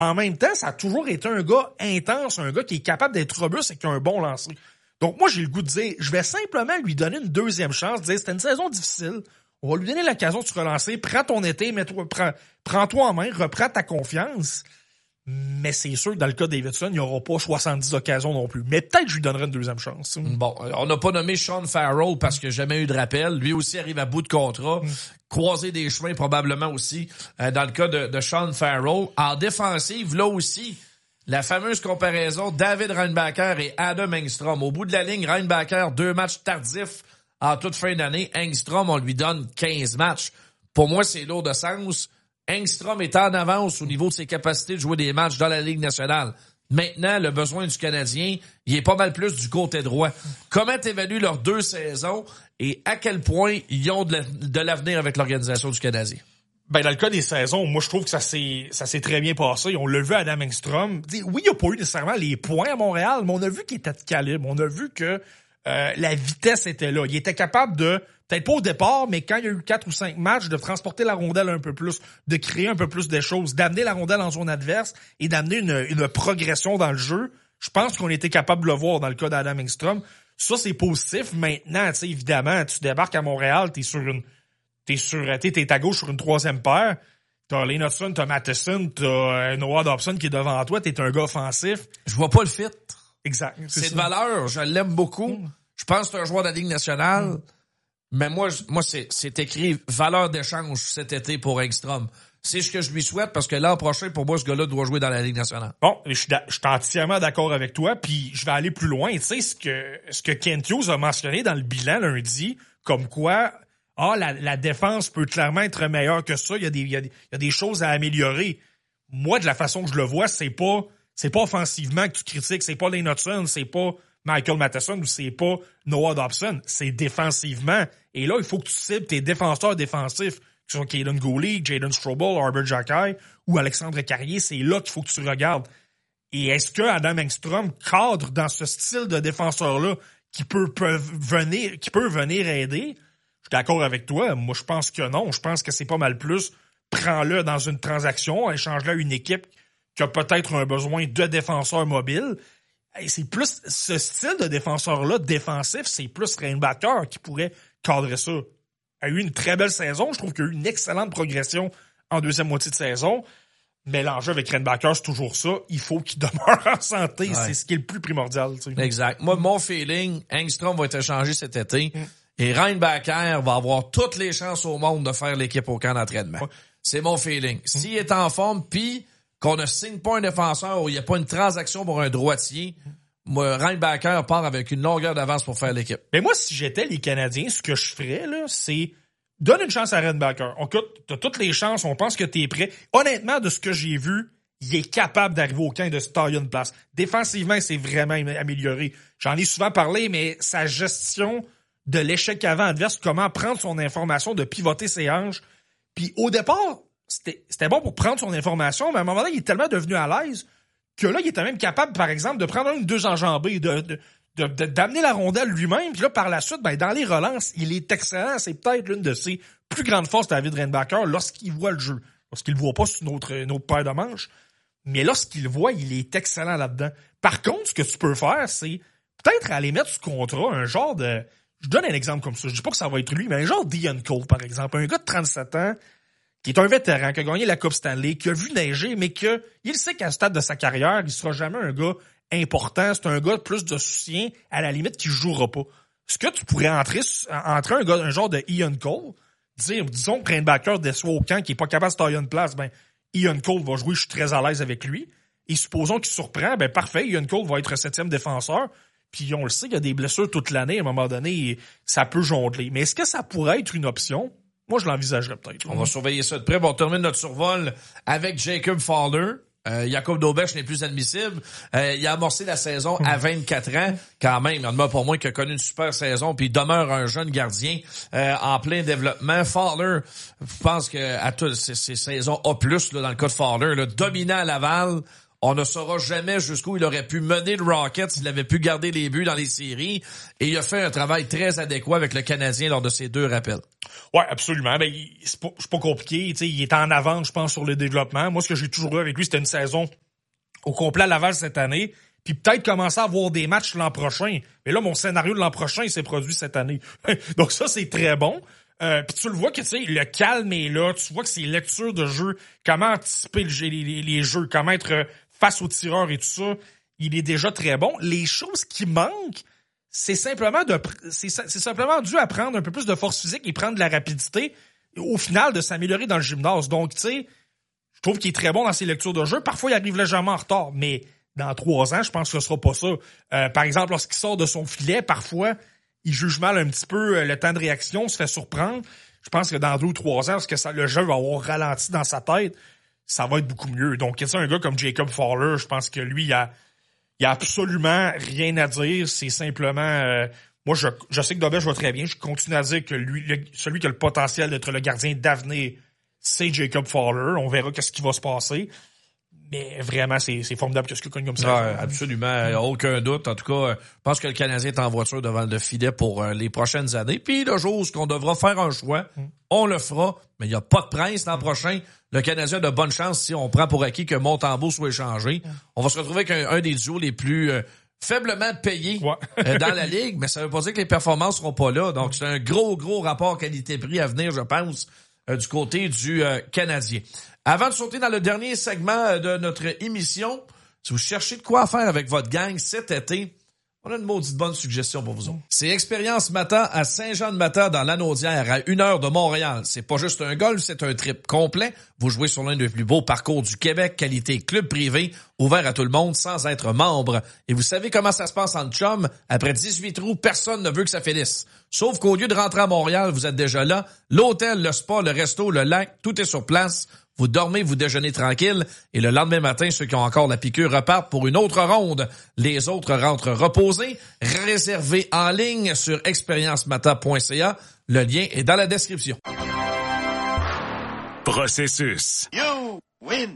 En même temps, ça a toujours été un gars intense, un gars qui est capable d'être robuste et qui a un bon lancer. Donc moi, j'ai le goût de dire, je vais simplement lui donner une deuxième chance, dire c'était une saison difficile, on va lui donner l'occasion de se relancer, prends ton été, prends-toi en main, reprends ta confiance. Mais c'est sûr que dans le cas de Davidson, il n'y aura pas 70 occasions non plus. Mais peut-être que je lui donnerai une deuxième chance. Bon, on n'a pas nommé Sean Farrell parce qu'il n'a jamais eu de rappel. Lui aussi arrive à bout de contrat. Croiser des chemins probablement aussi dans le cas de Sean Farrell. En défensive, là aussi, la fameuse comparaison David Reinbacher et Adam Engstrom. Au bout de la ligne, Reinbacher, 2 matchs tardifs en toute fin d'année. Engstrom, on lui donne 15 matchs. Pour moi, c'est lourd de sens. Engstrom est en avance au niveau de ses capacités de jouer des matchs dans la Ligue nationale. Maintenant, le besoin du Canadien, il est pas mal plus du côté droit. Comment t'évalues leurs 2 saisons et à quel point ils ont de l'avenir avec l'organisation du Canadien? Ben, dans le cas des saisons, moi, je trouve que ça s'est très bien passé. On l'a vu à Adam Engstrom. Oui, il a pas eu nécessairement les points à Montréal, mais on a vu qu'il était de calibre. On a vu que la vitesse était là. Il était capable de, peut-être pas au départ, mais quand il y a eu 4 ou 5 matchs, de transporter la rondelle un peu plus, de créer un peu plus de choses, d'amener la rondelle en zone adverse et d'amener une progression dans le jeu. Je pense qu'on était capable de le voir dans le cas d'Adam Engstrom. Ça, c'est positif. Maintenant, tu sais, évidemment, tu débarques à Montréal, t'es à gauche sur une 3e paire. T'as Lane Hudson, t'as Matheson, t'as Noah Dobson qui est devant toi, t'es un gars offensif. Je vois pas le fit. Exact. C'est de valeur, je l'aime beaucoup. Je pense que c'est un joueur de la Ligue nationale. Mais moi, c'est écrit valeur d'échange cet été pour Engstrom. C'est ce que je lui souhaite parce que l'an prochain, pour moi, ce gars-là doit jouer dans la Ligue nationale. Bon, je suis entièrement d'accord avec toi, puis je vais aller plus loin. Tu sais, ce que Kent Hughes a mentionné dans le bilan lundi, comme quoi, la défense peut clairement être meilleure que ça, il y a des choses à améliorer. Moi, de la façon que je le vois, c'est pas offensivement que tu critiques, c'est pas Lane Hudson, c'est pas Michael Matheson ou c'est pas Noah Dobson, c'est défensivement. Et là, il faut que tu cibles tes défenseurs défensifs, que ce soit Kaden Goulet, Jaden Strobel, Arbor Xhekaj ou Alexandre Carrier, c'est là qu'il faut que tu regardes. Et est-ce que Adam Engstrom cadre dans ce style de défenseur-là qui peut venir aider? Je suis d'accord avec toi. Moi, je pense que non. Je pense que c'est pas mal plus. Prends-le dans une transaction, échange-le à une équipe qui a peut-être un besoin de défenseurs mobiles. Et c'est plus ce style de défenseur-là, défensif, c'est plus Reinbacher qui pourrait cadrer ça. Il a eu une très belle saison. Je trouve qu'il y a eu une excellente progression en deuxième moitié de saison. Mais l'enjeu avec Reinbacher, c'est toujours ça. Il faut qu'il demeure en santé. Ouais. C'est ce qui est le plus primordial. Tu sais. Exact. Moi, mon feeling, Engstrom va être échangé cet été. Et Reinbacher va avoir toutes les chances au monde de faire l'équipe au camp d'entraînement. Ouais. C'est mon feeling. S'il est en forme, puis qu'on ne signe pas un défenseur ou il n'y a pas une transaction pour un droitier, moi, Reinbacher part avec une longueur d'avance pour faire l'équipe. Mais moi, si j'étais les Canadiens, ce que je ferais, là, c'est donne une chance à Reinbacher. T'as toutes les chances, on pense que t'es prêt. Honnêtement, de ce que j'ai vu, il est capable d'arriver au camp et de se tailler une place. Défensivement, il s'est vraiment amélioré. J'en ai souvent parlé, mais sa gestion de l'échec avant adverse, comment prendre son information, de pivoter ses hanches. Puis au départ, c'était bon pour prendre son information, mais à un moment donné, il est tellement devenu à l'aise que là, il était même capable, par exemple, de prendre 1 ou 2 enjambées, d'amener la rondelle lui-même. Puis là, par la suite, ben, dans les relances, il est excellent. C'est peut-être l'une de ses plus grandes forces, David Reinbacher, lorsqu'il voit le jeu. Lorsqu'il le voit pas sur une autre paire de manches. Mais lorsqu'il le voit, il est excellent là-dedans. Par contre, ce que tu peux faire, c'est peut-être aller mettre sous contrat un genre de... Je donne un exemple comme ça. Je dis pas que ça va être lui, mais un genre d'Ian Cole, par exemple. Un gars de 37 ans qui est un vétéran, qui a gagné la Coupe Stanley, qui a vu neiger, mais il sait qu'à ce stade de sa carrière, il sera jamais un gars important. C'est un gars plus de soutien, à la limite, qui jouera pas. Ce que tu pourrais entrer un genre de Ian Cole, disons que Reinbacher déçoit au camp, qui est pas capable de se tailler une place, ben, Ian Cole va jouer, je suis très à l'aise avec lui. Et supposons qu'il surprend, ben, parfait, Ian Cole va être 7e défenseur. Puis on le sait, il y a des blessures toute l'année. À un moment donné, ça peut jongler. Mais est-ce que ça pourrait être une option? Moi, je l'envisagerais peut-être. On va surveiller ça de près. Bon, on termine notre survol avec Jacob Fowler. Jacob Dobech n'est plus admissible. Il a amorcé la saison à 24 ans. Quand même, il y en a pour moi qui a connu une super saison, puis il demeure un jeune gardien en plein développement. Fowler, je pense que à toutes ces saisons A+, là, dans le cas de Fowler, là, dominant à Laval, On ne saura jamais jusqu'où il aurait pu mener le Rocket s'il avait pu garder les buts dans les séries. Et il a fait un travail très adéquat avec le Canadien lors de ces 2 rappels. Ouais, absolument. Ben, c'est pas compliqué. T'sais, il est en avance, je pense, sur le développement. Moi, ce que j'ai toujours eu avec lui, c'était une saison au complet à Laval cette année. Puis peut-être commencer à avoir des matchs l'an prochain. Mais là, mon scénario de l'an prochain, il s'est produit cette année. Donc ça, c'est très bon. Puis tu le vois que, tu sais, le calme est là. Tu vois que c'est lecture de jeu, comment anticiper les jeux, comment être face aux tireurs et tout ça. Il est déjà très bon. Les choses qui manquent, c'est simplement dû à prendre un peu plus de force physique et prendre de la rapidité. Au final, de s'améliorer dans le gymnase. Donc, tu sais, je trouve qu'il est très bon dans ses lectures de jeu. Parfois, il arrive légèrement en retard, mais dans 3 ans, je pense que ce sera pas ça. Par exemple, lorsqu'il sort de son filet, parfois, il juge mal un petit peu le temps de réaction, se fait surprendre. Je pense que dans 2 ou 3 ans, parce que le jeu va avoir ralenti dans sa tête, ça va être beaucoup mieux. Donc, tu sais, un gars comme Jacob Fowler, je pense que lui, il a absolument rien à dire. C'est simplement... moi, je sais que Dobej va très bien. Je continue à dire que lui, celui qui a le potentiel d'être le gardien d'avenir, c'est Jacob Fowler. On verra qu'est-ce qui va se passer. Mais vraiment, c'est formidable que ce qu'il cogne comme ça. Ouais, absolument. Aucun doute. En tout cas, je pense que le Canadien est en voiture devant le filet pour les prochaines années. Puis le jour où on devra faire un choix, on le fera. Mais il n'y a pas de presse l'an prochain. Le Canadien a de bonnes chances si on prend pour acquis que Montembeault soit échangé. On va se retrouver avec un des duos les plus faiblement payés dans la Ligue. Mais ça veut pas dire que les performances seront pas là. Donc, c'est un gros rapport qualité-prix à venir, je pense, du côté du Canadien. Avant de sauter dans le dernier segment de notre émission, si vous cherchez de quoi faire avec votre gang cet été, on a une maudite bonne suggestion pour vous autres. C'est Expérience Mata à Saint-Jean-de-Mata dans l'Anaudière, à 1 heure de Montréal. C'est pas juste un golf, c'est un trip complet. Vous jouez sur l'un des plus beaux parcours du Québec, qualité club privé, ouvert à tout le monde sans être membre. Et vous savez comment ça se passe en chum? Après 18 trous, personne ne veut que ça finisse. Sauf qu'au lieu de rentrer à Montréal, vous êtes déjà là. L'hôtel, le spa, le resto, le lac, tout est sur place. Vous dormez, vous déjeunez tranquille, et le lendemain matin, ceux qui ont encore la piqûre repartent pour une autre ronde. Les autres rentrent reposés. Réservez en ligne sur expériencemata.ca. Le lien est dans la description. Processus. You win.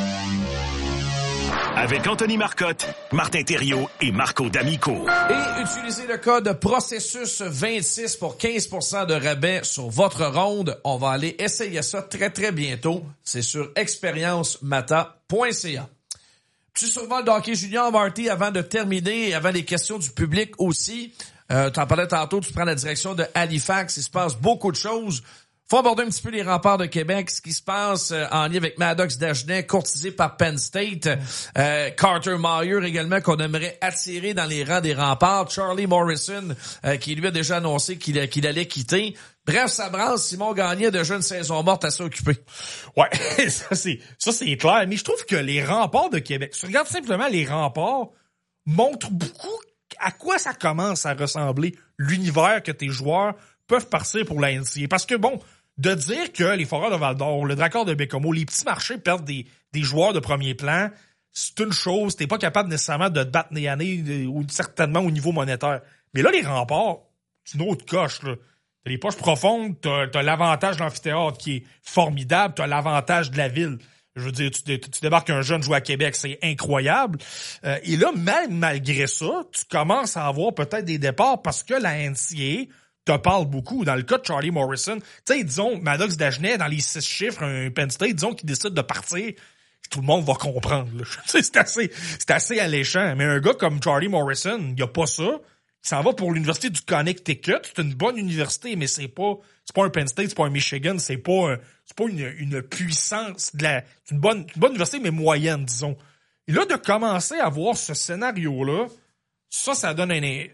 Avec Anthony Marcotte, Martin Thériault et Marco D'Amico. Et utilisez le code Processus26 pour 15% de rabais sur votre ronde. On va aller essayer ça très bientôt. C'est sur expériencemata.ca. Petit survol d'hockey junior, Marty, avant de terminer, avant les questions du public aussi. T'en parlais tantôt, tu prends la direction de Halifax. Il se passe beaucoup de choses. Faut aborder un petit peu les remparts de Québec, ce qui se passe en lien avec Maddox Dagenet, courtisé par Penn State. Carter Meyer également, qu'on aimerait attirer dans les rangs des remparts. Charlie Morrison, qui lui a déjà annoncé qu'il allait quitter. Bref, ça brasse. Simon Gagné a déjà une saison morte assez occupée. Ouais, ça c'est clair. Mais je trouve que les remparts de Québec, si tu regardes simplement les remparts, montrent beaucoup à quoi ça commence à ressembler l'univers que tes joueurs peuvent partir pour la NCAA. Parce que bon, de dire que les Foreurs de Val-d'Or, le Dracard de Bécomo, les petits marchés perdent des joueurs de premier plan, c'est une chose. T'es pas capable nécessairement de te battre nez à nez, ou certainement au niveau monétaire. Mais là, les remparts, c'est une autre coche, là. T'as les poches profondes, t'as l'avantage de l'amphithéâtre qui est formidable, t'as l'avantage de la ville. Je veux dire, tu débarques un jeune jouer à Québec, c'est incroyable. Et là, même malgré ça, tu commences à avoir peut-être des départs parce que la NCAA te parle beaucoup. Dans le cas de Charlie Morrison, tu sais, disons, Maddox Dagenet, dans les 6 chiffres, un Penn State, disons qu'il décide de partir, tout le monde va comprendre. C'est assez alléchant. Mais un gars comme Charlie Morrison, il y a pas ça. Il s'en va pour l'université du Connecticut. C'est une bonne université, mais c'est pas un Penn State, c'est pas un Michigan, c'est pas une puissance c'est une bonne université, mais moyenne, disons. Et là, de commencer à voir ce scénario-là, ça donne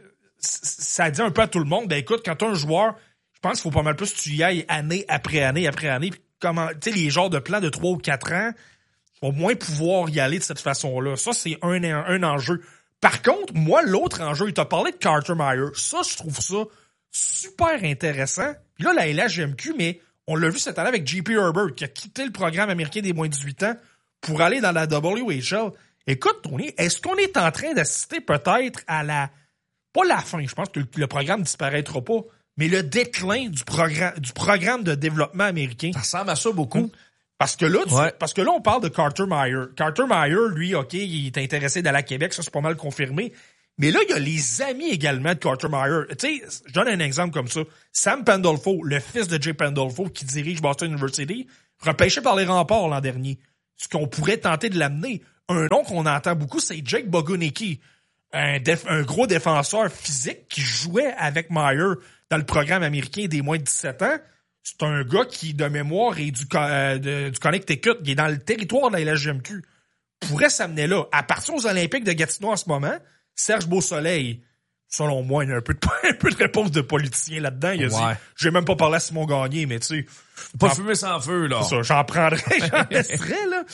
ça dit un peu à tout le monde, ben écoute, quand t'as un joueur, je pense qu'il faut pas mal plus que tu y ailles année après année après année, puis comment, tu sais, les genres de plans de 3 ou 4 ans, au moins pouvoir y aller de cette façon-là. Ça, c'est un enjeu. Par contre, moi, l'autre enjeu, il t'a parlé de Carter Meyer. Ça, je trouve ça super intéressant. Puis là, la LHGMQ, mais on l'a vu cette année avec JP Herbert, qui a quitté le programme américain des moins de 18 ans pour aller dans la WHL. Écoute, Tony, est-ce qu'on est en train d'assister peut-être à pas la fin, je pense que le programme disparaîtra pas, mais le déclin du programme de développement américain? Ça ressemble à ça beaucoup. Parce que là, on parle de Carter Meyer. Carter Meyer, lui, OK, il est intéressé d'aller à Québec, ça c'est pas mal confirmé. Mais là, il y a les amis également de Carter Meyer. Tu sais, je donne un exemple comme ça. Sam Pandolfo, le fils de Jay Pandolfo, qui dirige Boston University, repêché par les Remparts l'an dernier. Ce qu'on pourrait tenter de l'amener. Un nom qu'on entend beaucoup, c'est Jake Bogunecki. Un gros défenseur physique qui jouait avec Meyer dans le programme américain des moins de 17 ans. C'est un gars qui, de mémoire, est du Connecticut, qui est dans le territoire de la LHJMQ. Pourrait s'amener là. À partir aux Olympiques de Gatineau en ce moment, Serge Beausoleil, selon moi, il y a un peu de réponse de politicien là-dedans. Il a dit, j'ai même pas parlé à Simon Gagné, mais tu sais. Pas fumer sans feu, là. C'est ça, j'en prendrais, j'en laisserais, là.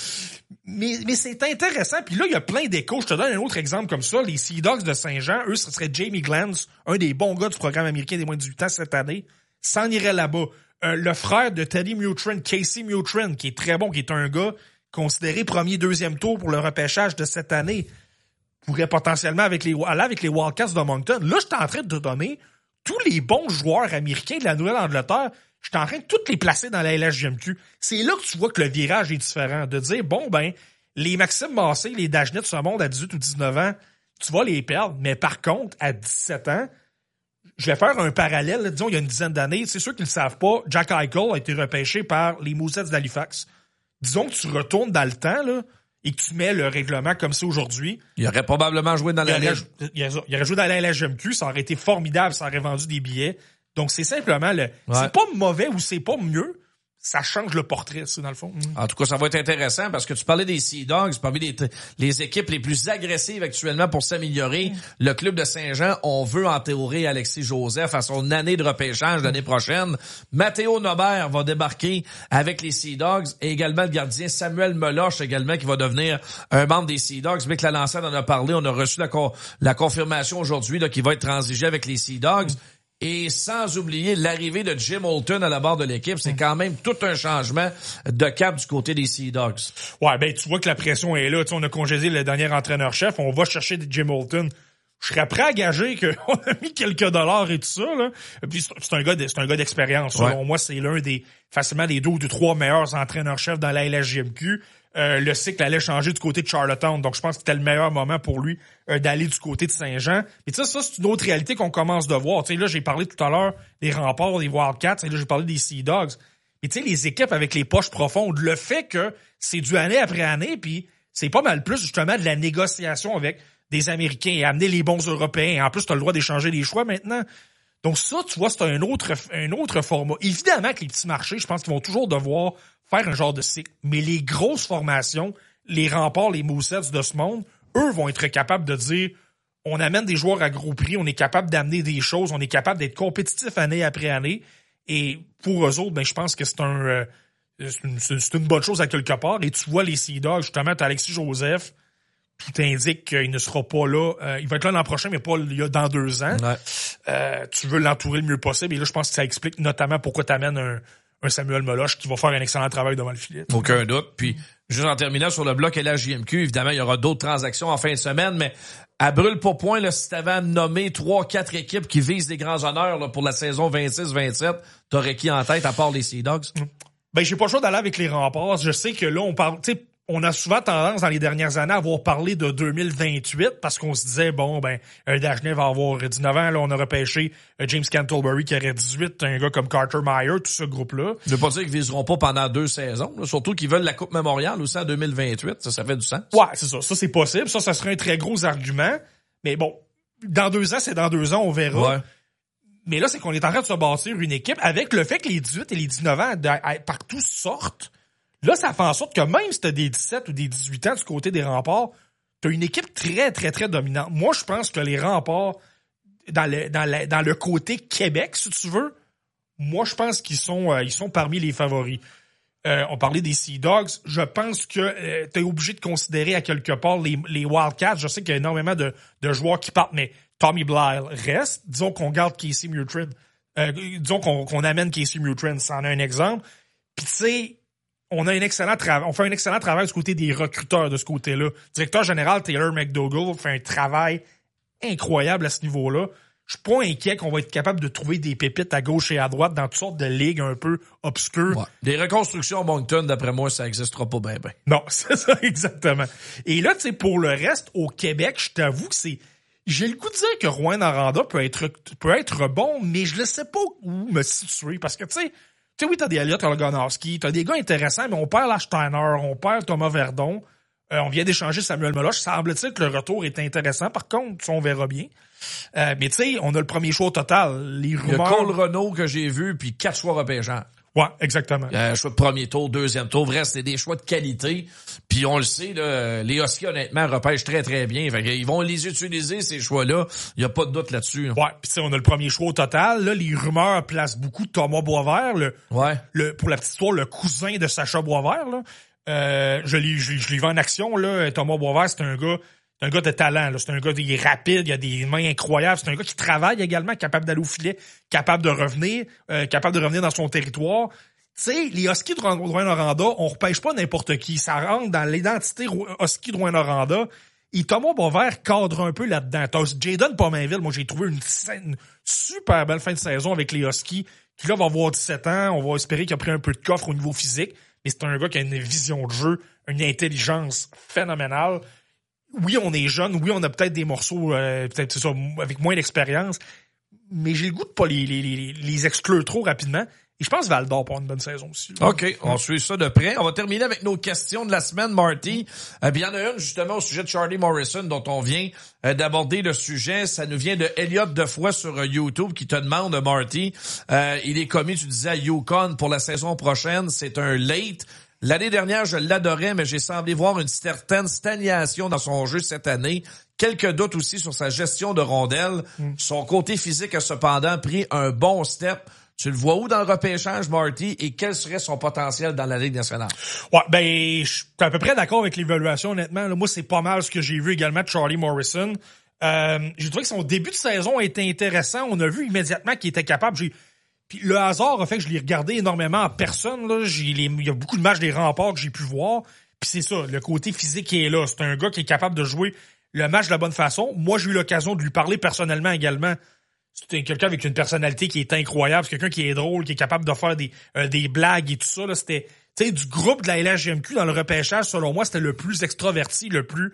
Mais c'est intéressant. Puis là, il y a plein d'échos. Je te donne un autre exemple comme ça. Les Sea Dogs de Saint-Jean, eux, ce serait Jamie Glantz, un des bons gars du programme américain des moins de 18 ans cette année, s'en irait là-bas. Le frère de Teddy Mutrin, Casey Mutrin, qui est très bon, qui est un gars considéré premier, deuxième tour pour le repêchage de cette année, pourrait potentiellement aller avec les Wildcats de Moncton. Là, je suis en train de te donner tous les bons joueurs américains de la Nouvelle-Angleterre. Je suis en train de tous les placer dans la LHJMQ. C'est là que tu vois que le virage est différent. De dire, bon, ben, les Maxime Massé, les Dagenet de ce monde à 18 ou 19 ans, tu vas les perdre. Mais par contre, à 17 ans, je vais faire un parallèle. Là, disons, il y a une dizaine d'années, c'est sûr qu'ils le savent pas, Jack Eichel a été repêché par les Mooseheads d'Halifax. Disons que tu retournes dans le temps, là, et que tu mets le règlement comme c'est aujourd'hui. Il aurait probablement joué dans la Ligue. Il aurait joué dans la LHJMQ, ça aurait été formidable, ça aurait vendu des billets. Donc, c'est simplement c'est pas mauvais ou c'est pas mieux. Ça change le portrait, ça, dans le fond. En tout cas, ça va être intéressant parce que tu parlais des Sea Dogs, parmi les équipes les plus agressives actuellement pour s'améliorer. Le club de Saint-Jean, on veut entourer Alexis Joseph à son année de repêchage l'année prochaine. Mathéo Nobert va débarquer avec les Sea Dogs et également le gardien Samuel Meloche également qui va devenir un membre des Sea Dogs. Mick Lalancette en a parlé, on a reçu la confirmation aujourd'hui qu'il va être transigé avec les Sea Dogs. Et sans oublier l'arrivée de Jim Holton à la barre de l'équipe, c'est quand même tout un changement de cap du côté des Sea Dogs. Ouais, ben tu vois que la pression est là. Tu sais, on a congédié le dernier entraîneur-chef, on va chercher Jim Holton. Je serais prêt à gager qu'on a mis quelques dollars et tout ça, là. Et puis c'est un gars d'expérience. Selon moi, c'est l'un facilement des 2 ou 3 meilleurs entraîneurs-chefs dans la LHJMQ. Le cycle allait changer du côté de Charlottetown. Donc, je pense que c'était le meilleur moment pour lui d'aller du côté de Saint-Jean. Mais tu sais, ça, c'est une autre réalité qu'on commence de voir. Tu sais, là, j'ai parlé tout à l'heure des Remparts, des Wildcats. Et là, j'ai parlé des Sea Dogs. Mais tu sais, les équipes avec les poches profondes, le fait que c'est du année après année, puis c'est pas mal plus, justement, de la négociation avec des Américains et amener les bons Européens. En plus, tu as le droit d'échanger les choix maintenant. Donc ça, tu vois, c'est un autre format. Évidemment que les petits marchés, je pense qu'ils vont toujours devoir faire un genre de cycle. Mais les grosses formations, les Remparts, les Mooseheads de ce monde, eux vont être capables de dire on amène des joueurs à gros prix, on est capable d'amener des choses, on est capable d'être compétitif année après année. Et pour eux autres, ben je pense que c'est une bonne chose à quelque part. Et tu vois les Sea Dogs, justement, t'as Alexis Joseph, tout indique qu'il ne sera pas là. Il va être là l'an prochain, mais pas dans 2 ans. Ouais. Tu veux l'entourer le mieux possible. Et là, je pense que ça explique notamment pourquoi tu amènes un Samuel Meloche qui va faire un excellent travail devant le filet. Aucun doute. Puis, juste en terminant sur le bloc LHJMQ, évidemment, il y aura d'autres transactions en fin de semaine, mais à brûle pour point, là, si t'avais nommé 3-4 équipes qui visent des grands honneurs là, pour la saison 26-27, t'aurais qui en tête à part les Sea Dogs? Ben, j'ai pas le choix d'aller avec les Remparts. Je sais que là, on parle, tu sais, on a souvent tendance dans les dernières années à avoir parlé de 2028 parce qu'on se disait, bon, ben, Dagenet va avoir 19 ans. Là, on a repêché James Cantlebury qui aurait 18, un gars comme Carter Meyer, tout ce groupe-là. Je veux pas dire qu'ils viseront pas pendant 2 saisons, là, surtout qu'ils veulent la Coupe Memorial aussi en 2028. Ça fait du sens. Ouais, c'est ça. Ça, c'est possible. Ça serait un très gros argument. Mais bon, dans 2 ans, c'est dans 2 ans, on verra. Ouais. Mais là, c'est qu'on est en train de se bâtir une équipe avec le fait que les 18 et les 19 ans partout sortent. Là, ça fait en sorte que même si t'as des 17 ou des 18 ans du côté des Remparts, t'as une équipe très, très, très dominante. Moi, je pense que les Remparts, dans le côté Québec, si tu veux, moi, je pense qu'ils sont parmi les favoris. On parlait des Sea Dogs. Je pense que t'es obligé de considérer à quelque part les Wildcats. Je sais qu'il y a énormément de joueurs qui partent, mais Tommy Blyle reste. Disons qu'on garde Casey Mutrin. Disons qu'on amène Casey Mutrin, c'en est un exemple. Puis tu sais, on fait un excellent travail du côté des recruteurs de ce côté-là. Directeur général Taylor McDougall fait un travail incroyable à ce niveau-là. je suis pas inquiet qu'on va être capable de trouver des pépites à gauche et à droite dans toutes sortes de ligues un peu obscures. Ouais. Des reconstructions à Moncton, d'après moi, ça n'existera pas bien. Non, c'est ça, exactement. Et là, tu sais, pour le reste, au Québec, je t'avoue que j'ai le goût de dire que Rouen Aranda peut être bon, mais je ne sais pas où me situer. Parce que, tu sais, oui, t'as des Elliott Olgonowski, t'as des gars intéressants, mais on perd Lars Steiner, on perd Thomas Verdon. On vient d'échanger Samuel Meloche. Semble-t-il que le retour est intéressant. Par contre, ça, on verra bien. Mais tu sais, on a le premier choix au total. Les rumeurs... Il y a Cole Renault que j'ai vu, puis 4 choix repêchants. Ouais, exactement. Choix de premier tour, deuxième tour. Bref, c'est des choix de qualité. Puis on le sait, là, les Huskies, honnêtement, repêchent très, très bien. Fait qu'ils vont les utiliser, ces choix-là. Il n'y a pas de doute là-dessus. Là. Ouais, puis tu sais, on a le premier choix au total. Là, les rumeurs placent beaucoup Thomas Boisvert, pour la petite histoire, le cousin de Sacha Boisvert. Là. Je l'ai vu en action. Là. Thomas Boisvert, c'est un gars de talent. Là. C'est un gars qui est rapide, il a des mains incroyables. C'est un gars qui travaille également, capable d'aller au filet, capable de revenir dans son territoire. Tu sais, les Huskies de Rouyn-Noranda, on repêche pas n'importe qui. Ça rentre dans l'identité Husky de Rouyn-Noranda. Et Thomas Boisvert cadre un peu là-dedans. T'as Jayden Pominville, moi j'ai trouvé une super belle fin de saison avec les Huskies, qui là va avoir 17 ans. On va espérer qu'il a pris un peu de coffre au niveau physique. Mais c'est un gars qui a une vision de jeu, une intelligence phénoménale. Oui, on est jeune. Oui, on a peut-être des morceaux, peut-être c'est ça, avec moins d'expérience. Mais j'ai le goût de pas les exclure trop rapidement. Et je pense Val-d'Or pour une bonne saison aussi. OK, on suit ça de près. On va terminer avec nos questions de la semaine, Marty. Il y en a une justement au sujet de Charlie Morrison dont on vient d'aborder le sujet. Ça nous vient de Elliot Defoy sur YouTube qui te demande, Marty, il est commis, tu disais, à Yukon pour la saison prochaine. C'est un late. L'année dernière, je l'adorais, mais j'ai semblé voir une certaine stagnation dans son jeu cette année. Quelques doutes aussi sur sa gestion de rondelles. Son côté physique a cependant pris un bon step. Tu le vois où dans le repêchage, Marty, et quel serait son potentiel dans la Ligue nationale? Ouais, ben, je suis à peu près d'accord avec l'évaluation, honnêtement. Là, moi, c'est pas mal ce que j'ai vu également de Charlie Morrison. J'ai trouvé que son début de saison était intéressant. On a vu immédiatement qu'il était capable. Puis le hasard a fait que je l'ai regardé énormément en personne. Là. Il y a beaucoup de matchs des Remparts que j'ai pu voir. Puis c'est ça, le côté physique qui est là. C'est un gars qui est capable de jouer le match de la bonne façon. Moi, j'ai eu l'occasion de lui parler personnellement également. C'est quelqu'un avec une personnalité qui est incroyable. C'est quelqu'un qui est drôle, qui est capable de faire des blagues et tout ça. Là, c'était, tu sais, du groupe de la LHJMQ dans le repêchage, selon moi, c'était le plus extraverti, le plus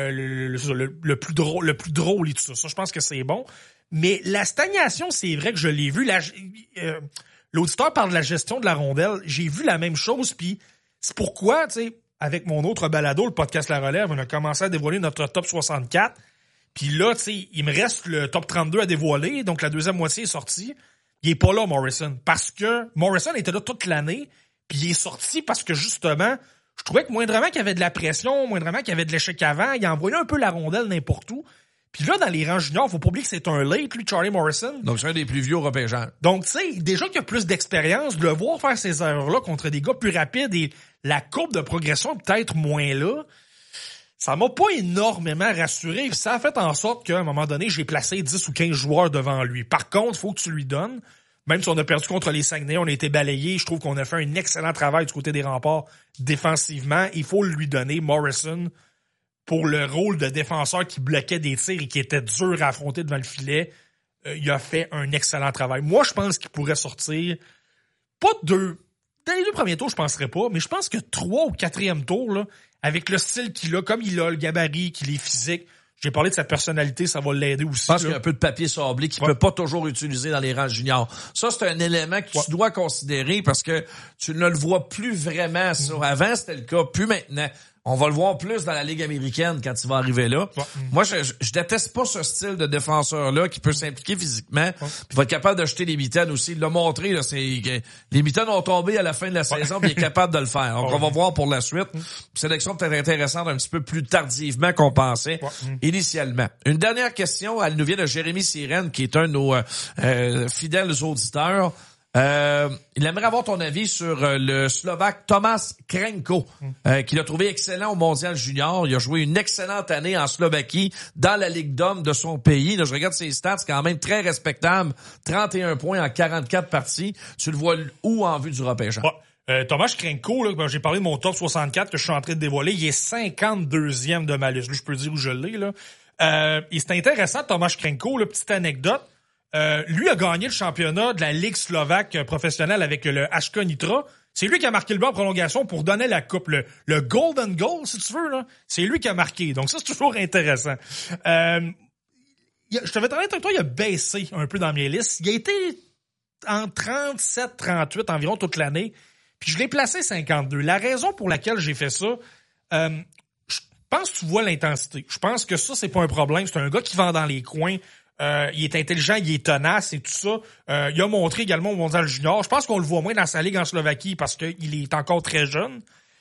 drôle et tout ça. Ça, je pense que c'est bon. Mais la stagnation, c'est vrai que je l'ai vu. L'auditeur parle de la gestion de la rondelle. J'ai vu la même chose. Puis c'est pourquoi, tu sais, avec mon autre balado, le podcast La Relève, on a commencé à dévoiler notre top 64. Puis là, tu sais, il me reste le top 32 à dévoiler, donc la deuxième moitié est sortie. Il est pas là, Morrison, parce que Morrison était là toute l'année, puis il est sorti parce que, justement, je trouvais que moindrement qu'il y avait de la pression, moindrement qu'il y avait de l'échec avant, il envoyait un peu la rondelle n'importe où. Puis là, dans les rangs juniors, faut pas oublier que c'est un late, lui, Charlie Morrison. Donc, c'est un des plus vieux au repêchage. Donc, tu sais, déjà qu'il y a plus d'expérience, de le voir faire ces erreurs-là contre des gars plus rapides et la courbe de progression est peut-être moins là, ça m'a pas énormément rassuré. Ça a fait en sorte qu'à un moment donné, j'ai placé 10 ou 15 joueurs devant lui. Par contre, faut que tu lui donnes. Même si on a perdu contre les Saguenay, on a été balayés. Je trouve qu'on a fait un excellent travail du côté des Remparts défensivement. Il faut lui donner, Morrison, pour le rôle de défenseur qui bloquait des tirs et qui était dur à affronter devant le filet. Il a fait un excellent travail. Moi, je pense qu'il pourrait sortir pas deux. Dans les deux premiers tours, je penserais pas, mais je pense que 3 ou 4e tour, là, avec le style qu'il a, comme il a, le gabarit, qu'il est physique, j'ai parlé de sa personnalité, ça va l'aider aussi. Je pense qu'il y a un peu de papier sablé qu'il peut pas toujours utiliser dans les rangs juniors. Ça, c'est un élément que tu dois considérer parce que tu ne le vois plus vraiment. Avant, c'était le cas, plus maintenant. On va le voir plus dans la Ligue américaine quand il va arriver là. Ouais. Moi, je déteste pas ce style de défenseur-là qui peut s'impliquer physiquement puis va être capable de jeter les mitaines aussi. Il l'a montré, là, les mitaines ont tombé à la fin de la saison puis il est capable de le faire. Donc, on va voir pour la suite. Sélection peut-être intéressante un petit peu plus tardivement qu'on pensait initialement. Une dernière question, elle nous vient de Jérémy Sirène qui est un de nos fidèles auditeurs. Il aimerait avoir ton avis sur le Slovaque Tomáš Krenko, qu'il a trouvé excellent au Mondial Junior. Il a joué une excellente année en Slovaquie, dans la Ligue d'hommes de son pays. Là, je regarde ses stats, c'est quand même très respectable. 31 points en 44 parties. Tu le vois où en vue du repêchage? Tomáš Krenko, là, j'ai parlé de mon top 64 que je suis en train de dévoiler. Il est 52e de ma liste. Là, je peux dire où je l'ai. Là. Et c'est intéressant, Tomáš Krenko, là, petite anecdote. Lui a gagné le championnat de la Ligue slovaque professionnelle avec le HK Nitra. C'est lui qui a marqué le but en prolongation pour donner la coupe. Le Golden Goal, si tu veux, là, c'est lui qui a marqué. Donc ça, c'est toujours intéressant. Je te vais t'arrêter avec toi, il a baissé un peu dans mes listes. Il a été en 37-38 environ toute l'année. Puis je l'ai placé 52. La raison pour laquelle j'ai fait ça, je pense que tu vois l'intensité. Je pense que ça, c'est pas un problème. C'est un gars qui vend dans les coins. Il est intelligent, il est tenace et tout ça. Il a montré également au Mondial Junior. Je pense qu'on le voit moins dans sa ligue en Slovaquie parce qu'il est encore très jeune.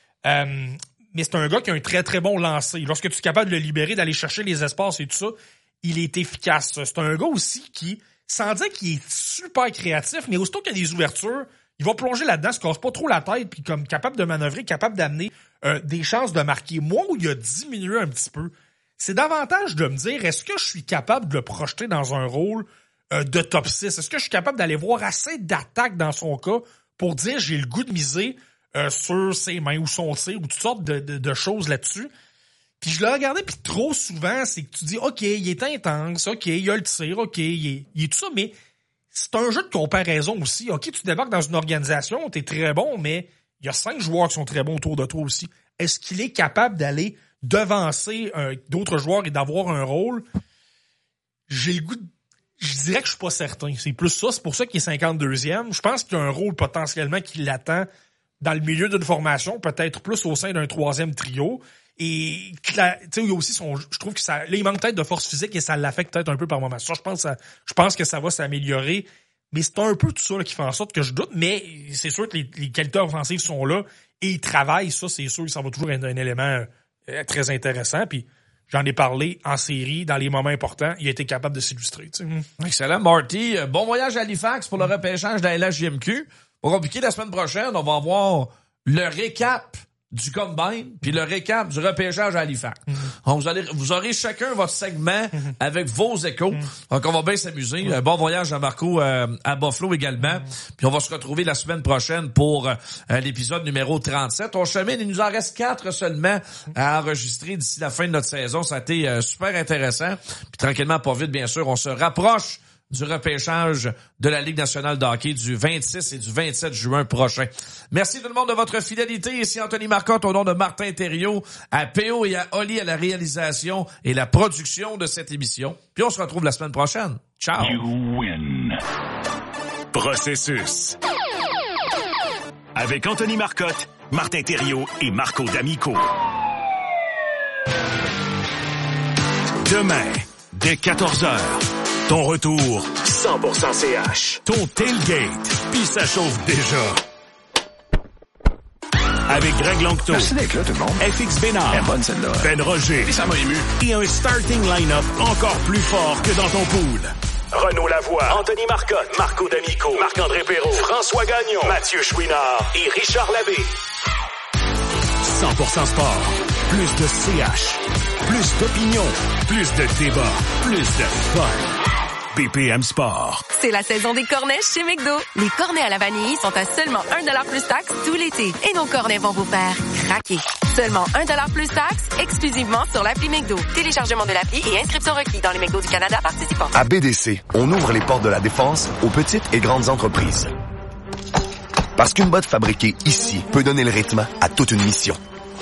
Mais c'est un gars qui a un très, très bon lancer. Lorsque tu es capable de le libérer, d'aller chercher les espaces et tout ça, il est efficace. C'est un gars aussi qui, sans dire qu'il est super créatif, mais aussitôt qu'il y a des ouvertures, il va plonger là-dedans, se casse pas trop la tête, puis comme capable de manœuvrer, capable d'amener des chances de marquer. Moi, où il a diminué un petit peu, c'est davantage de me dire, est-ce que je suis capable de le projeter dans un rôle de top 6? Est-ce que je suis capable d'aller voir assez d'attaques dans son cas pour dire j'ai le goût de miser sur ses mains ou son tir ou toutes sortes de choses là-dessus? Puis je l'ai regardé, puis trop souvent, c'est que tu dis, OK, il est intense, OK, il a le tir, OK, il est tout ça, mais c'est un jeu de comparaison aussi. OK, tu débarques dans une organisation, t'es très bon, mais il y a 5 joueurs qui sont très bons autour de toi aussi. Est-ce qu'il est capable d'aller devancer d'autres joueurs et d'avoir un rôle? J'ai le goût de... Je dirais que je suis pas certain. C'est plus ça, c'est pour ça qu'il est 52e. Je pense qu'il y a un rôle potentiellement qui l'attend dans le milieu d'une formation, peut-être plus au sein d'un 3e trio. Et tu sais, il y a aussi je trouve que ça, là, il manque peut-être de force physique et ça l'affecte peut-être un peu par moment. Ça, je pense que ça va s'améliorer, mais c'est un peu tout ça là, qui fait en sorte que je doute. Mais c'est sûr que les qualités offensives sont là et il travaille, ça c'est sûr, ça va toujours être un élément très intéressant. Puis j'en ai parlé en série, dans les moments importants, il a été capable de s'illustrer. Tu sais. Excellent, Marty. Bon voyage à Halifax pour le repêchage de la LHJMQ. Pas compliqué, la semaine prochaine, on va avoir le récap du combine puis le récap du repêchage à Halifax. Donc, vous aurez chacun votre segment avec vos échos. Donc, on va bien s'amuser. Bon voyage à Marco à Buffalo également. Puis on va se retrouver la semaine prochaine pour l'épisode numéro 37. On chemine, il nous en reste 4 seulement à enregistrer d'ici la fin de notre saison. Ça a été super intéressant. Puis tranquillement, pas vite, bien sûr, on se rapproche du repêchage de la Ligue nationale de hockey du 26 et du 27 juin prochain. Merci tout le monde de votre fidélité. Ici Anthony Marcotte au nom de Martin Thériault, à PO et à Oli à la réalisation et la production de cette émission. Puis on se retrouve la semaine prochaine. Ciao! You win. Processus. Avec Anthony Marcotte, Martin Thériault et Marco D'Amico. Demain, dès 14h. Ton retour, 100% CH. Ton tailgate, puis ça chauffe déjà. Avec Greg Longto. Merci d'être là, tout le monde. FX Bénard. Elle est bonne, celle-là. Ben Roger. Et ça m'a ému. Et un starting line-up encore plus fort que dans ton pool. Renaud Lavoie, Anthony Marcotte, Marco D'Amico, Marc-André Perrault, François Gagnon, Mathieu Chouinard et Richard Labbé. 100% sport. Plus de CH. Plus d'opinion. Plus de débat. Plus de fun. BPM Sport. C'est la saison des cornets chez McDo. Les cornets à la vanille sont à seulement 1$ plus taxe tout l'été. Et nos cornets vont vous faire craquer. Seulement 1$ plus taxe, exclusivement sur l'appli McDo. Téléchargement de l'appli et inscription requis dans les McDo du Canada participants. À BDC, on ouvre les portes de la défense aux petites et grandes entreprises. Parce qu'une botte fabriquée ici peut donner le rythme à toute une mission.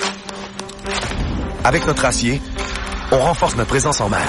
Avec notre acier, on renforce notre présence en mer.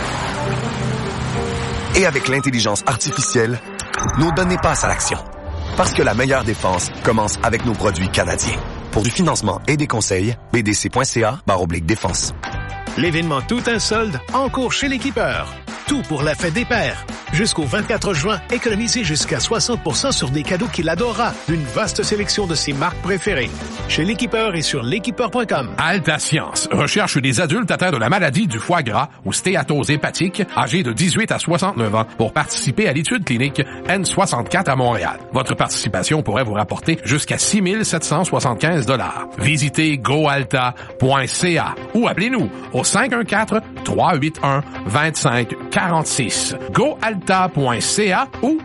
Et avec l'intelligence artificielle, nos données passent à l'action. Parce que la meilleure défense commence avec nos produits canadiens. Pour du financement et des conseils, bdc.ca/défense. L'événement Tout un solde en cours chez l'Équipeur. Tout pour la fête des pères. Jusqu'au 24 juin, économisez jusqu'à 60% sur des cadeaux qu'il adorera d'une vaste sélection de ses marques préférées. Chez l'Équipeur et sur l'équipeur.com. Alta Science recherche des adultes atteints de la maladie du foie gras ou stéatose hépatique, âgés de 18 à 69 ans, pour participer à l'étude clinique N64 à Montréal. Votre participation pourrait vous rapporter jusqu'à 6 775 $. Visitez goalta.ca ou appelez-nous au 514-381-2546. goalta.ca ou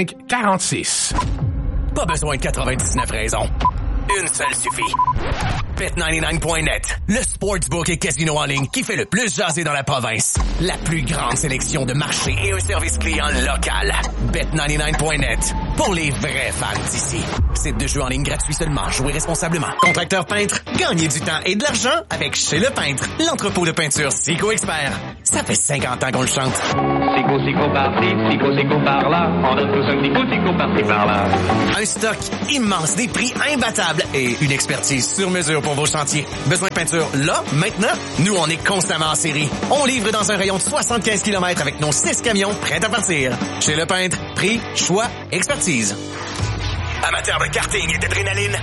514-381-2546. Pas besoin de 99 raisons. Une seule suffit. Bet99.net, le sportsbook et casino en ligne qui fait le plus jaser dans la province. La plus grande sélection de marchés et un service client local. Bet99.net, pour les vrais fans d'ici. Site de jeu en ligne gratuit seulement, jouez responsablement. Contracteur peintre, gagnez du temps et de l'argent avec Chez Le Peintre, l'entrepôt de peinture Sico Expert. Ça fait 50 ans qu'on le chante. Sico par-ci, Sico par-là, on donne tous un petit Sico par-ci par-là. Un stock immense, des prix imbattables et une expertise sur mesure pour vos chantiers. Besoin de peinture là, maintenant? Nous, on est constamment en série. On livre dans un rayon de 75 km avec nos 6 camions prêts à partir. Chez Le Peintre, prix, choix, expertise. Amateurs de karting et d'adrénaline,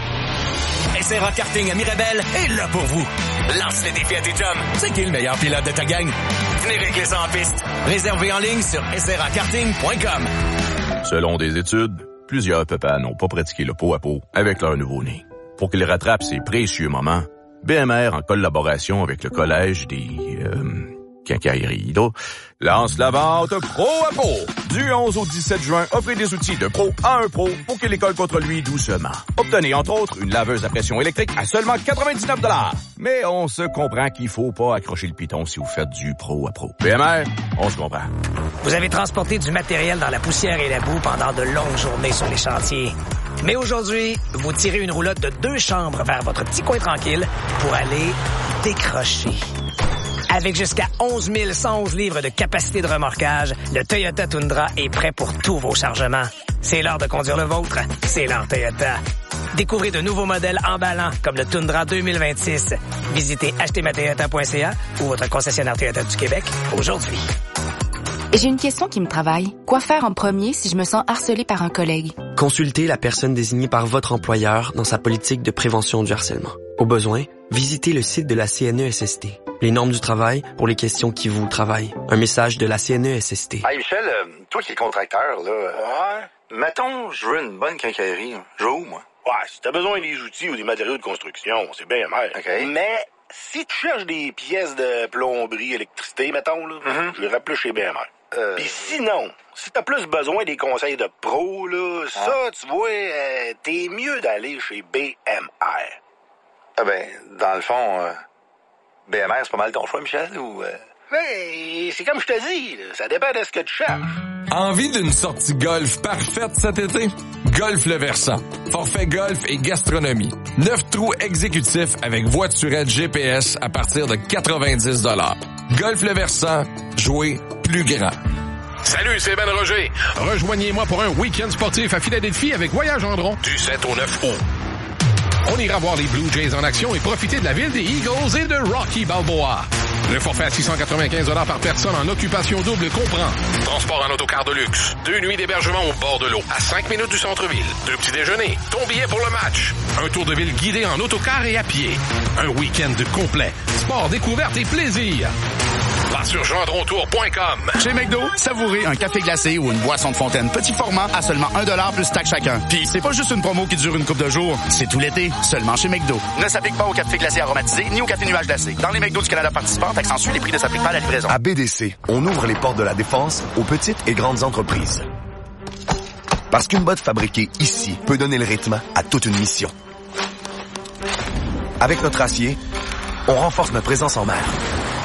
SRA Karting à Mirabel est là pour vous. Lance le défi à tes chums. C'est qui le meilleur pilote de ta gang? Venez régler ça en piste. Réservez en ligne sur srakarting.com. Selon des études, plusieurs papas n'ont pas pratiqué le pot à pot avec leur nouveau-né. Pour qu'ils rattrapent ces précieux moments, BMR, en collaboration avec le Collège des quincailleries, lance la vente Pro à Pro. Du 11 au 17 juin, offrez des outils de pro à un pro pour qu'il les colle contre lui doucement. Obtenez, entre autres, une laveuse à pression électrique à seulement 99 $. Mais on se comprend qu'il faut pas accrocher le piton si vous faites du pro à pro. BMR, on se comprend. Vous avez transporté du matériel dans la poussière et la boue pendant de longues journées sur les chantiers. Mais aujourd'hui, vous tirez une roulotte de 2 chambres vers votre petit coin tranquille pour aller décrocher. Avec jusqu'à 11 111 livres de capacité de remorquage, le Toyota Tundra est prêt pour tous vos chargements. C'est l'heure de conduire le vôtre. C'est l'heure Toyota. Découvrez de nouveaux modèles emballants comme le Tundra 2026. Visitez achetezmatoyota.ca ou votre concessionnaire Toyota du Québec aujourd'hui. J'ai une question qui me travaille. Quoi faire en premier si je me sens harcelée par un collègue? Consultez la personne désignée par votre employeur dans sa politique de prévention du harcèlement. Au besoin, visitez le site de la CNESST. Les normes du travail pour les questions qui vous travaillent. Un message de la CNESST. Hey Michel, toi qui es contracteur, là, mettons, je veux une bonne quincaillerie. Je veux où, moi? Ouais, si t'as besoin des outils ou des matériaux de construction, c'est bien mer. Okay. Mais si tu cherches des pièces de plomberie, électricité, mettons, là, je irais plus chez BMR. Puis sinon, si t'as plus besoin des conseils de pro, là, ça, tu vois, t'es mieux d'aller chez BMR. Ah ben, dans le fond, BMR, c'est pas mal ton choix, Michel, ou... Ben, c'est comme je te dis, là, ça dépend de ce que tu cherches. Envie d'une sortie golf parfaite cet été? Golf Le Versant. Forfait golf et gastronomie. 9 trous exécutifs avec voiturette GPS à partir de 90 $. Golf Le Versant, jouer plus grand. Salut, c'est Ben Roger. Rejoignez-moi pour un week-end sportif à Philadelphie avec Voyage Gendron du 7 au 9 août. On ira voir les Blue Jays en action et profiter de la ville des Eagles et de Rocky Balboa. Le forfait à 695 $ par personne en occupation double comprend transport en autocar de luxe, 2 nuits d'hébergement au bord de l'eau, à 5 minutes du centre-ville, 2 petits déjeuners, ton billet pour le match, un tour de ville guidé en autocar et à pied, un week-end complet, sport, découverte et plaisir. Passe sur gendrontour.com. Chez McDo, savourez un café glacé ou une boisson de fontaine petit format à seulement 1 $ plus taxe chacun. Puis c'est pas juste une promo qui dure une couple de jours, c'est tout l'été, seulement chez McDo. Ne s'applique pas au café glacé aromatisé ni au café nuage glacé. Dans les McDo du Canada participants, accentue les prix ne s'appliquent pas à la livraison. À BDC, on ouvre les portes de la défense aux petites et grandes entreprises. Parce qu'une botte fabriquée ici peut donner le rythme à toute une mission. Avec notre acier, on renforce notre présence en mer.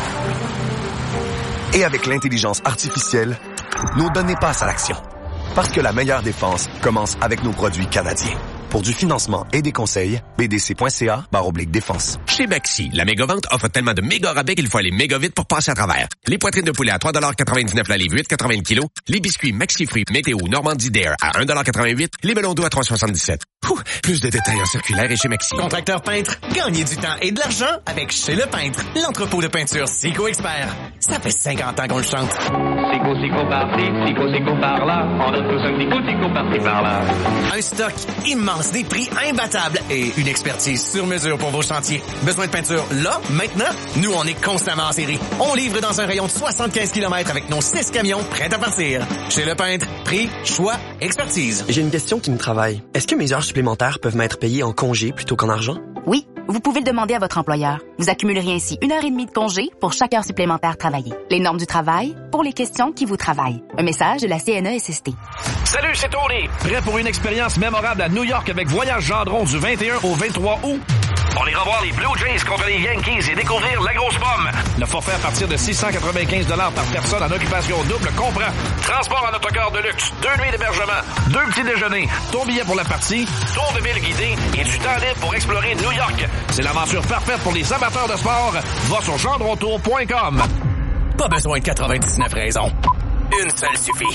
Et avec l'intelligence artificielle, nos données passent à l'action. Parce que la meilleure défense commence avec nos produits canadiens. Pour du financement et des conseils, bdc.ca/défense. Chez Maxi, la méga-vente offre tellement de méga rabais qu'il faut aller méga vite pour passer à travers. Les poitrines de poulet à 3,99 $ la livre, 8,80 kg. Les biscuits Maxi Fruits Météo Normandie Dare à 1,88 $. Les melons d'eau à 3,77 $. Plus de détails en circulaire et chez Maxi. Contracteur peintre, gagnez du temps et de l'argent avec Chez Le Peintre, l'entrepôt de peinture Sico Expert. Ça fait 50 ans qu'on le chante. Sico par-ci, Sico par-là, on donne tous un petit Sico par-ci par-là. Un stock immense, des prix imbattables et une expertise sur mesure pour vos chantiers. Besoin de peinture là, maintenant? Nous, on est constamment en série. On livre dans un rayon de 75 km avec nos 6 camions prêts à partir. Chez Le Peintre, prix, choix, expertise. J'ai une question qui me travaille. Est-ce que mes heures supplémentaires peuvent m'être payées en congé plutôt qu'en argent? Oui, vous pouvez le demander à votre employeur. Vous accumuleriez ainsi 1h30 de congé pour chaque heure supplémentaire travaillée. Les normes du travail pour les questions qui vous travaillent. Un message de la CNESST. Salut, c'est Tony. Prêt pour une expérience mémorable à New York avec Voyage Gendron du 21 au 23 août? On ira voir les Blue Jays contre les Yankees et découvrir la grosse pomme. Le forfait à partir de 695 $ par personne en occupation double comprend transport en autocar de luxe, 2 nuits d'hébergement, 2 petits déjeuners, ton billet pour la partie, tour de ville guidé et du temps libre pour explorer New York. C'est l'aventure parfaite pour les amateurs de sport. Va sur gendrontour.com. Pas besoin de 99 raisons. Une seule suffit.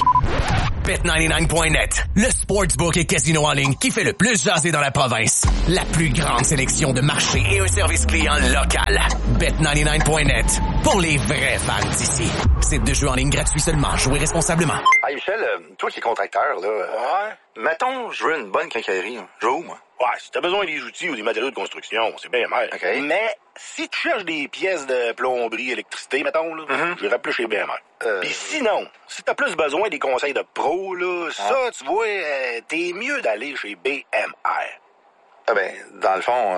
Bet99.net, le sportsbook et casino en ligne qui fait le plus jaser dans la province. La plus grande sélection de marchés et un service client local. Bet99.net, pour les vrais fans d'ici. Site de jeu en ligne gratuit seulement. Jouez responsablement. Hey Michel, toi qui es contracteur, là, mettons, je veux une bonne quincaillerie. Je veux où, moi? Ouais, si t'as besoin des outils ou des matériaux de construction, c'est bien mal. Okay. Mais si tu cherches des pièces de plomberie, électricité, mettons, là, je vais plus chez BMR. Puis sinon, si t'as plus besoin des conseils de pro, là, ça, tu vois, t'es mieux d'aller chez BMR. Ah ben, dans le fond,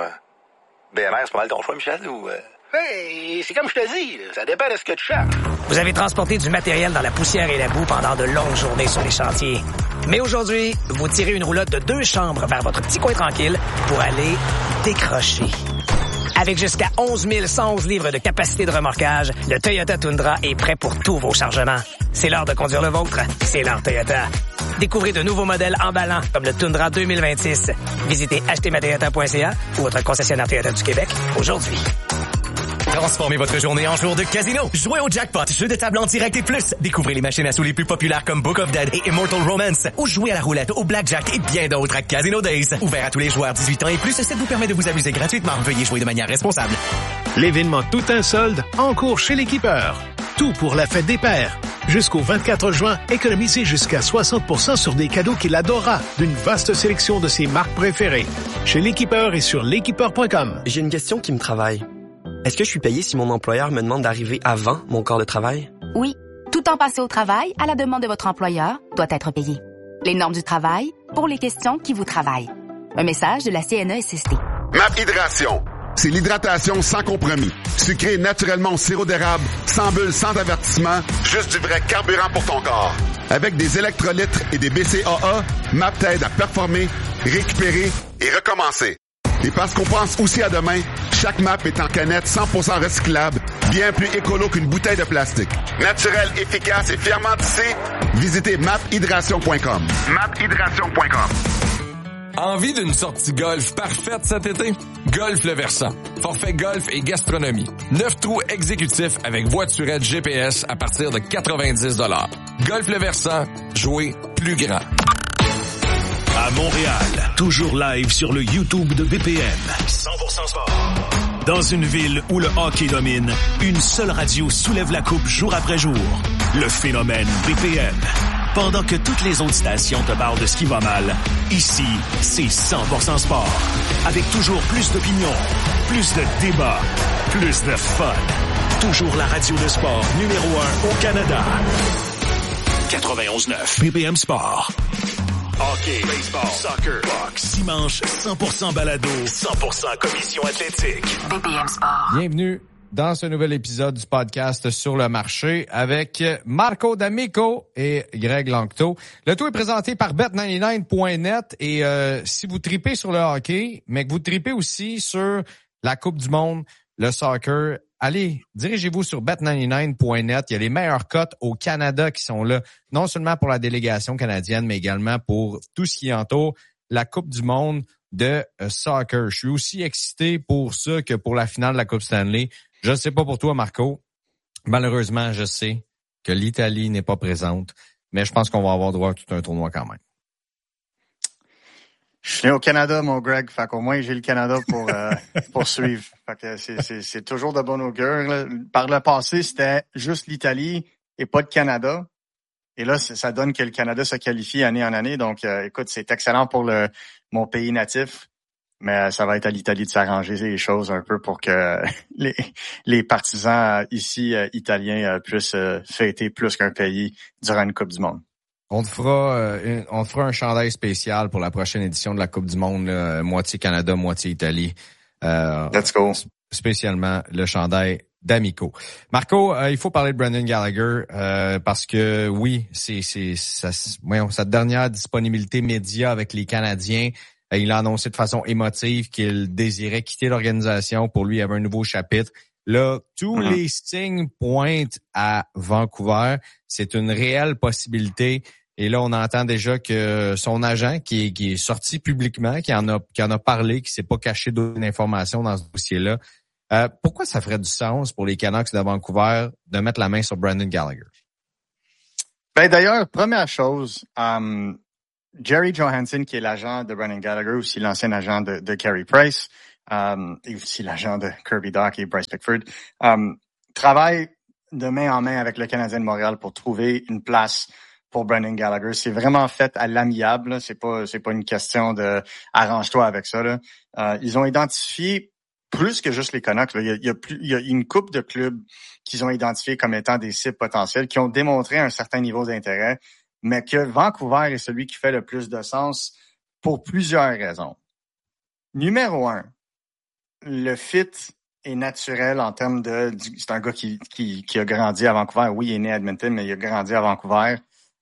BMR, c'est pas mal ton choix, Michel, ou... Hey, c'est comme je te dis, là, ça dépend de ce que tu cherches. Vous avez transporté du matériel dans la poussière et la boue pendant de longues journées sur les chantiers. Mais aujourd'hui, vous tirez une roulotte de 2 chambres vers votre petit coin tranquille pour aller décrocher. Avec jusqu'à 11 111 livres de capacité de remorquage, le Toyota Tundra est prêt pour tous vos chargements. C'est l'heure de conduire le vôtre. C'est l'heure Toyota. Découvrez de nouveaux modèles emballants comme le Tundra 2026. Visitez achetezmatoyota.ca ou votre concessionnaire Toyota du Québec aujourd'hui. Transformez votre journée en jour de casino. Jouez au jackpot, jeu de table en direct et plus. Découvrez les machines à sous les plus populaires comme Book of Dead et Immortal Romance. Ou jouez à la roulette, au blackjack et bien d'autres à Casino Days. Ouvert à tous les joueurs 18 ans et plus, ça vous permet de vous amuser gratuitement. Veuillez jouer de manière responsable. L'événement Tout un solde en cours chez l'équipeur. Tout pour la fête des pères. Jusqu'au 24 juin, économisez jusqu'à 60% sur des cadeaux qu'il adorera d'une vaste sélection de ses marques préférées. Chez l'équipeur et sur l'équipeur.com. J'ai une question qui me travaille. Est-ce que je suis payé si mon employeur me demande d'arriver avant mon corps de travail? Oui, tout temps passé au travail à la demande de votre employeur doit être payé. Les normes du travail pour les questions qui vous travaillent. Un message de la CNESST. MAP Hydration. C'est l'hydratation sans compromis. Sucré naturellement au sirop d'érable, sans bulles, sans avertissement, juste du vrai carburant pour ton corps. Avec des électrolytes et des BCAA, MAP t'aide à performer, récupérer et recommencer. Et parce qu'on pense aussi à demain, chaque MAP est en canette 100% recyclable, bien plus écolo qu'une bouteille de plastique. Naturel, efficace et fièrement tissé, visitez maphydration.com. maphydration.com. Envie d'une sortie golf parfaite cet été? Golf Le Versant. Forfait golf et gastronomie. 9 trous exécutifs avec voiturette GPS à partir de 90 $. Golf Le Versant. Jouer plus grand. À Montréal, toujours live sur le YouTube de BPM. 100% sport. Dans une ville où le hockey domine, une seule radio soulève la coupe jour après jour. Le phénomène BPM. Pendant que toutes les autres stations te parlent de ce qui va mal, ici, c'est 100% sport. Avec toujours plus d'opinions, plus de débats, plus de fun. Toujours la radio de sport numéro 1 au Canada. 91.9 BPM Sport. Hockey, baseball, soccer, boxe, dimanche, 100% balado, 100% commission athlétique. BPM Sport. Bienvenue dans ce nouvel épisode du podcast Sur le marché avec Marco D'Amico et Greg Lanctot. Le tout est présenté par Bet99.net et si vous tripez sur le hockey, mais que vous tripez aussi sur la Coupe du Monde, le soccer, allez, dirigez-vous sur Bet99.net. Il y a les meilleures cotes au Canada qui sont là, non seulement pour la délégation canadienne, mais également pour tout ce qui entoure la Coupe du Monde de soccer. Je suis aussi excité pour ça que pour la finale de la Coupe Stanley. Je ne sais pas pour toi, Marco. Malheureusement, je sais que l'Italie n'est pas présente, mais je pense qu'on va avoir droit à tout un tournoi quand même. Je suis né au Canada, mon Greg, fait qu'au moins j'ai le Canada pour poursuivre. Fait que c'est toujours de bon augure. Là. Par le passé, c'était juste l'Italie et pas de Canada. Et là, ça donne que le Canada se qualifie année en année. Donc, écoute, c'est excellent pour mon pays natif. Mais ça va être à l'Italie de s'arranger les choses un peu pour que les partisans ici italiens puissent fêter plus qu'un pays durant une Coupe du Monde. On te fera un chandail spécial pour la prochaine édition de la Coupe du Monde, là, moitié Canada, moitié Italie. Let's go. Spécialement le chandail d'Amico. Marco, il faut parler de Brendan Gallagher parce que oui, c'est sa dernière disponibilité média avec les Canadiens. Il a annoncé de façon émotive qu'il désirait quitter l'organisation. Pour lui, il y avait un nouveau chapitre. Là, tous les signes pointent à Vancouver. C'est une réelle possibilité. Et là, on entend déjà que son agent, qui est sorti publiquement, qui en a parlé, qui s'est pas caché d'autres informations dans ce dossier-là. Pourquoi ça ferait du sens pour les Canucks de Vancouver de mettre la main sur Brendan Gallagher? Ben d'ailleurs, première chose, Jerry Johansson, qui est l'agent de Brendan Gallagher, aussi l'ancien agent de Carey Price, et aussi l'agent de Kirby Dach et Bryce Pickford, travaille de main en main avec le Canadien de Montréal pour trouver une place pour Brendan Gallagher. C'est vraiment fait à l'amiable, là. C'est pas une question de arrange-toi avec ça, là. Ils ont identifié plus que juste les Canucks, là. Il y a une couple de clubs qu'ils ont identifiés comme étant des cibles potentielles, qui ont démontré un certain niveau d'intérêt, mais que Vancouver est celui qui fait le plus de sens pour plusieurs raisons. Numéro 1, le fit est naturel en termes c'est un gars qui a grandi à Vancouver. Oui, il est né à Edmonton, mais il a grandi à Vancouver.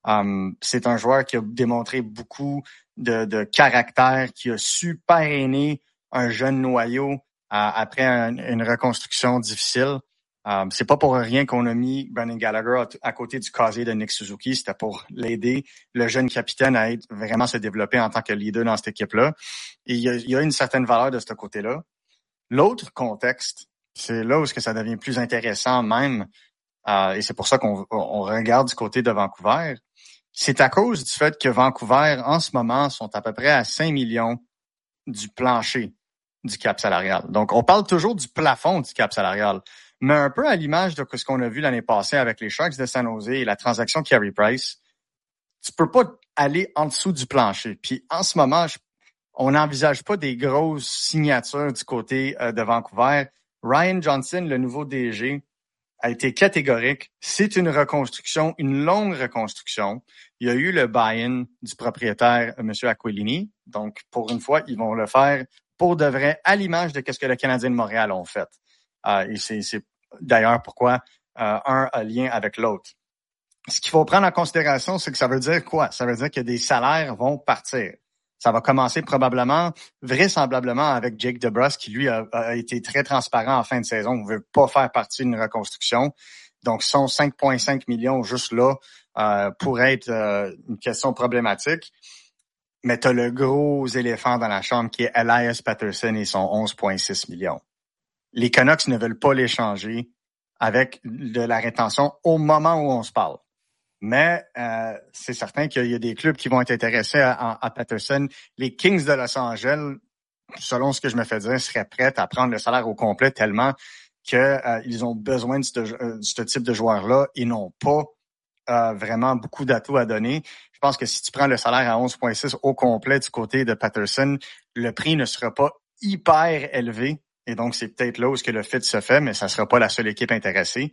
C'est un joueur qui a démontré beaucoup de caractère, qui a su parrainer un jeune noyau après une reconstruction difficile. C'est pas pour rien qu'on a mis Brendan Gallagher à côté du casier de Nick Suzuki. C'était pour l'aider, le jeune capitaine, à vraiment se développer en tant que leader dans cette équipe-là. Et il y a une certaine valeur de ce côté-là. L'autre contexte, c'est là où ça devient plus intéressant même, et c'est pour ça qu'on regarde du côté de Vancouver. C'est à cause du fait que Vancouver, en ce moment, sont à peu près à 5 millions du plancher du cap salarial. Donc, on parle toujours du plafond du cap salarial, mais un peu à l'image de ce qu'on a vu l'année passée avec les Sharks de San Jose et la transaction Carey Price, tu peux pas aller en dessous du plancher. Puis, en ce moment, on n'envisage pas des grosses signatures du côté de Vancouver. Ryan Johnson, le nouveau DG, a été catégorique. C'est une reconstruction, une longue reconstruction. Il y a eu le buy-in du propriétaire, M. Aquilini. Donc, pour une fois, ils vont le faire pour de vrai, à l'image de ce que le Canadien de Montréal ont fait. Et c'est d'ailleurs pourquoi un a lien avec l'autre. Ce qu'il faut prendre en considération, c'est que ça veut dire quoi? Ça veut dire que des salaires vont partir. Ça va commencer probablement, vraisemblablement, avec Jake DeBrusk, qui lui a été très transparent en fin de saison. On ne veut pas faire partie d'une reconstruction. Donc, son 5,5 millions juste là pourrait être une question problématique. Mais tu as le gros éléphant dans la chambre qui est Elias Pettersson et son 11,6 millions. Les Canucks ne veulent pas l'échanger avec de la rétention au moment où on se parle. Mais c'est certain qu'il y a des clubs qui vont être intéressés à Pettersson. Les Kings de Los Angeles, selon ce que je me fais dire, seraient prêts à prendre le salaire au complet tellement qu'ils ont besoin de ce type de joueur-là et n'ont pas vraiment beaucoup d'atouts à donner. Je pense que si tu prends le salaire à 11,6 au complet du côté de Pettersson, le prix ne sera pas hyper élevé. Et donc, c'est peut-être là où le fit se fait, mais ça ne sera pas la seule équipe intéressée.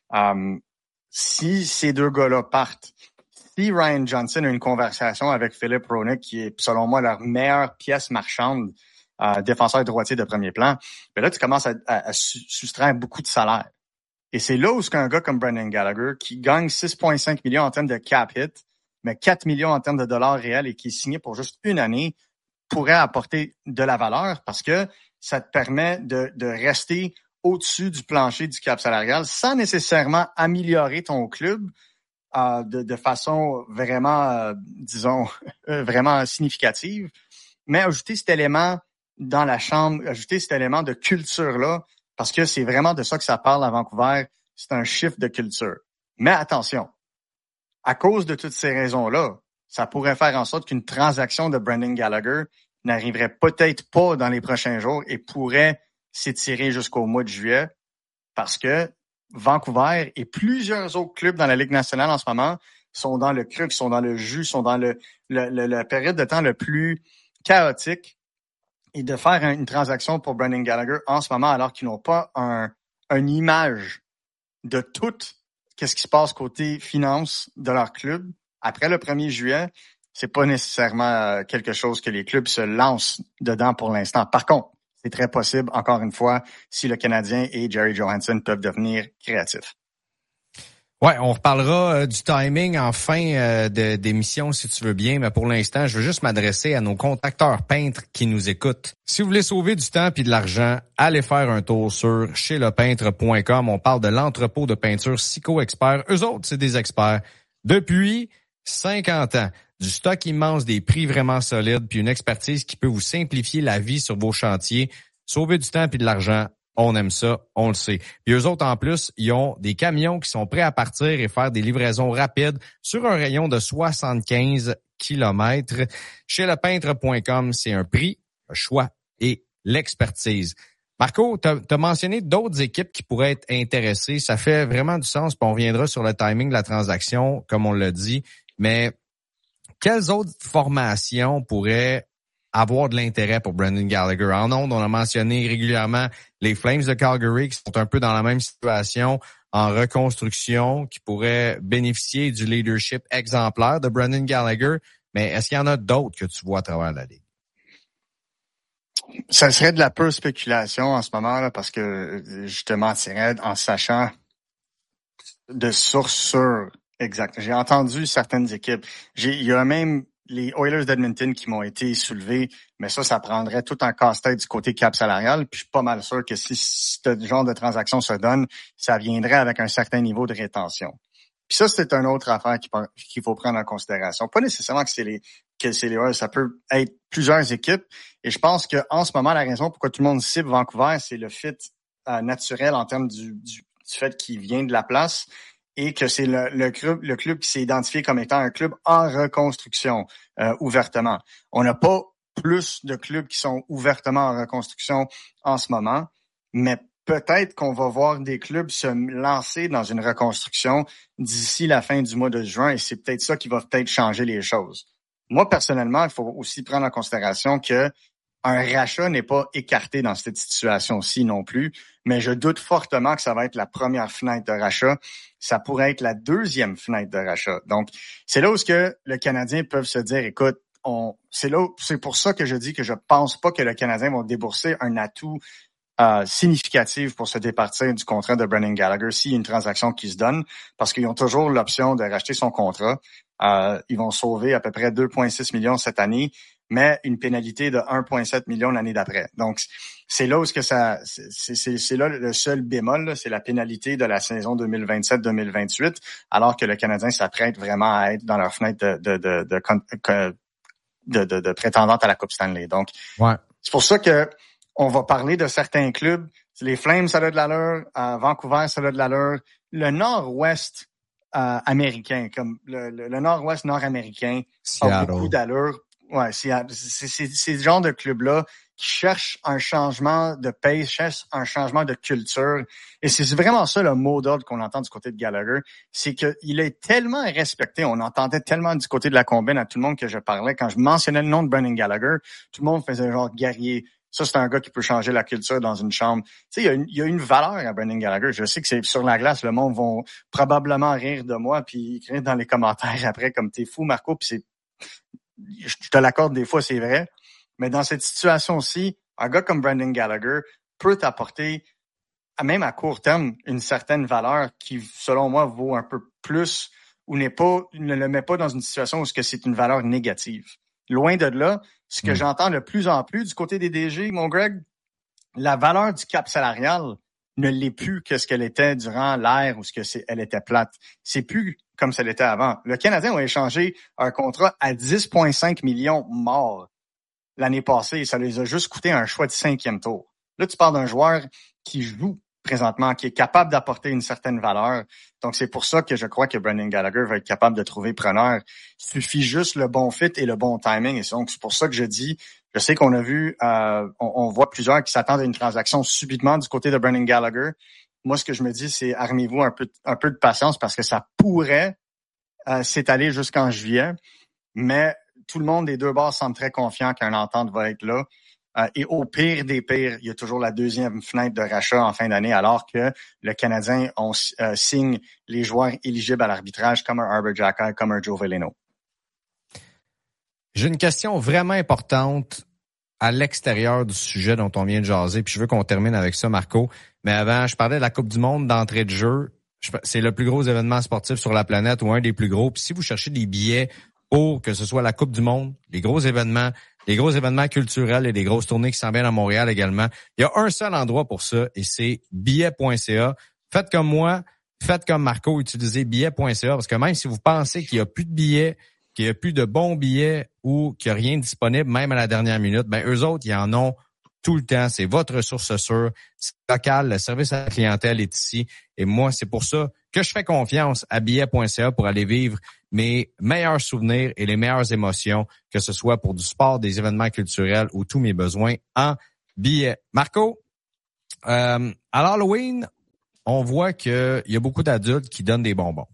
Si ces deux gars-là partent, si Ryan Johnson a une conversation avec Philip Hronek, qui est, selon moi, leur meilleure pièce marchande, défenseur droitier de premier plan, ben là, tu commences à soustraire beaucoup de salaire. Et c'est là où un gars comme Brendan Gallagher, qui gagne 6,5 millions en termes de cap hit, mais 4 millions en termes de dollars réels et qui est signé pour juste une année, pourrait apporter de la valeur parce que ça te permet de rester au-dessus du plancher du cap salarial sans nécessairement améliorer ton club de façon vraiment, disons, vraiment significative, mais ajouter cet élément dans la chambre, ajouter cet élément de culture-là, parce que c'est vraiment de ça que ça parle à Vancouver, c'est un chiffre de culture. Mais attention, à cause de toutes ces raisons-là, ça pourrait faire en sorte qu'une transaction de Brendan Gallagher n'arriverait peut-être pas dans les prochains jours et pourrait s'étirer jusqu'au mois de juillet parce que Vancouver et plusieurs autres clubs dans la Ligue nationale en ce moment sont dans le crux, sont dans le jus, sont dans la période de temps le plus chaotique. Et de faire une transaction pour Brendan Gallagher en ce moment alors qu'ils n'ont pas une image de tout qu'est-ce qui se passe côté finance de leur club après le 1er juillet, c'est pas nécessairement quelque chose que les clubs se lancent dedans pour l'instant. Par contre, c'est très possible, encore une fois, si le Canadien et Jerry Johansson peuvent devenir créatifs. Ouais, on reparlera du timing en fin d'émission si tu veux bien, mais pour l'instant, je veux juste m'adresser à nos contacteurs peintres qui nous écoutent. Si vous voulez sauver du temps puis de l'argent, allez faire un tour sur chez-lepeintre.com. On parle de l'entrepôt de peinture Sico Expert. Eux autres, c'est des experts depuis 50 ans. Du stock immense, des prix vraiment solides, puis une expertise qui peut vous simplifier la vie sur vos chantiers. Sauver du temps puis de l'argent. On aime ça, on le sait. Puis eux autres, en plus, ils ont des camions qui sont prêts à partir et faire des livraisons rapides sur un rayon de 75 km. Chez lepeintre.com, c'est un prix, un choix et l'expertise. Marco, t'as mentionné d'autres équipes qui pourraient être intéressées. Ça fait vraiment du sens, puis on reviendra sur le timing de la transaction, comme on l'a dit. Mais quelles autres formations pourraient avoir de l'intérêt pour Brendan Gallagher? En ondes, on a mentionné régulièrement les Flames de Calgary qui sont un peu dans la même situation en reconstruction, qui pourraient bénéficier du leadership exemplaire de Brendan Gallagher. Mais est-ce qu'il y en a d'autres que tu vois à travers la Ligue? Ça serait de la pure spéculation en ce moment, là, parce que je te mentirais en sachant de sources sûres exactes. J'ai entendu certaines équipes. Il y a même les Oilers d'Edmonton qui m'ont été soulevés, mais ça prendrait tout un casse-tête du côté cap salarial. Puis je suis pas mal sûr que si ce genre de transaction se donne, ça viendrait avec un certain niveau de rétention. Puis ça, c'est une autre affaire qu'il faut prendre en considération. Pas nécessairement que c'est les Oilers, ça peut être plusieurs équipes. Et je pense que en ce moment, la raison pourquoi tout le monde cible Vancouver, c'est le fit naturel en termes du fait qu'il vient de la place. Et que c'est le club qui s'est identifié comme étant un club en reconstruction ouvertement. On n'a pas plus de clubs qui sont ouvertement en reconstruction en ce moment, mais peut-être qu'on va voir des clubs se lancer dans une reconstruction d'ici la fin du mois de juin, et c'est peut-être ça qui va peut-être changer les choses. Moi, personnellement, il faut aussi prendre en considération que un rachat n'est pas écarté dans cette situation-ci non plus, mais je doute fortement que ça va être la première fenêtre de rachat. Ça pourrait être la deuxième fenêtre de rachat. Donc, c'est là où le Canadien peut se dire, écoute, c'est pour ça que je dis que je pense pas que le Canadien va débourser un atout significatif pour se départir du contrat de Brendan Gallagher s'il y a une transaction qui se donne, parce qu'ils ont toujours l'option de racheter son contrat. Ils vont sauver à peu près 2,6 millions cette année, mais une pénalité de 1,7 million l'année d'après. Donc, c'est là où c'est là le seul bémol, là, c'est la pénalité de la saison 2027-2028, alors que le Canadien s'apprête vraiment à être dans leur fenêtre de prétendante à la Coupe Stanley. Donc, ouais. C'est pour ça que on va parler de certains clubs. Les Flames, ça a de l'allure. Vancouver, ça a de l'allure. Le Nord-Ouest américain, comme le Nord-Ouest nord-américain, a beaucoup d'allure. Ouais, c'est le genre de club-là qui cherche un changement de pace, cherche un changement de culture. Et c'est vraiment ça le mot d'ordre qu'on entend du côté de Gallagher. C'est qu'il est tellement respecté. On entendait tellement du côté de la combine à tout le monde que je parlais. Quand je mentionnais le nom de Brendan Gallagher, tout le monde faisait genre guerrier. Ça, c'est un gars qui peut changer la culture dans une chambre. Tu sais, il y a une valeur à Brendan Gallagher. Je sais que c'est sur la glace, le monde va probablement rire de moi puis écrire dans les commentaires après comme t'es fou, Marco, puis je te l'accorde des fois, c'est vrai. Mais dans cette situation-ci, un gars comme Brendan Gallagher peut t'apporter, même à court terme, une certaine valeur qui, selon moi, vaut un peu plus ou ne le met pas dans une situation où c'est une valeur négative. Loin de là, ce que j'entends de plus en plus du côté des DG, mon Greg, la valeur du cap salarial ne l'est plus que ce qu'elle était durant l'ère où elle était plate. C'est plus comme ça l'était avant. Le Canadien a échangé un contrat à 10,5 millions morts l'année passée et ça les a juste coûté un choix de 5e tour. Là, tu parles d'un joueur qui joue présentement, qui est capable d'apporter une certaine valeur. Donc, c'est pour ça que je crois que Brendan Gallagher va être capable de trouver preneur. Il suffit juste le bon fit et le bon timing. Et donc, c'est pour ça que je dis, je sais qu'on a vu, on voit plusieurs qui s'attendent à une transaction subitement du côté de Brendan Gallagher. Moi, ce que je me dis, c'est armez-vous un peu de patience parce que ça pourrait s'étaler jusqu'en juillet. Mais tout le monde des deux bords semble très confiant qu'un entente va être là. Et au pire des pires, il y a toujours la deuxième fenêtre de rachat en fin d'année, alors que le Canadien signe les joueurs éligibles à l'arbitrage comme un Arber Xhekaj, comme un Joe Veleno. J'ai une question vraiment importante à l'extérieur du sujet dont on vient de jaser, puis je veux qu'on termine avec ça, Marco. Mais avant, je parlais de la Coupe du monde d'entrée de jeu. c'est le plus gros événement sportif sur la planète ou un des plus gros. Puis si vous cherchez des billets pour que ce soit la Coupe du Monde, les gros événements culturels et des grosses tournées qui s'en viennent à Montréal également, il y a un seul endroit pour ça et c'est billet.ca. Faites comme moi, faites comme Marco, utilisez billet.ca parce que même si vous pensez qu'il n'y a plus de billets, qu'il n'y a plus de bons billets ou qu'il n'y a rien de disponible, même à la dernière minute, ben eux autres, ils en ont tout le temps. C'est votre ressource sûre. C'est local. Le service à la clientèle est ici. Et moi, c'est pour ça que je fais confiance à billet.ca pour aller vivre mes meilleurs souvenirs et les meilleures émotions, que ce soit pour du sport, des événements culturels ou tous mes besoins en billets. Marco, à l'Halloween, on voit qu'il y a beaucoup d'adultes qui donnent des bonbons.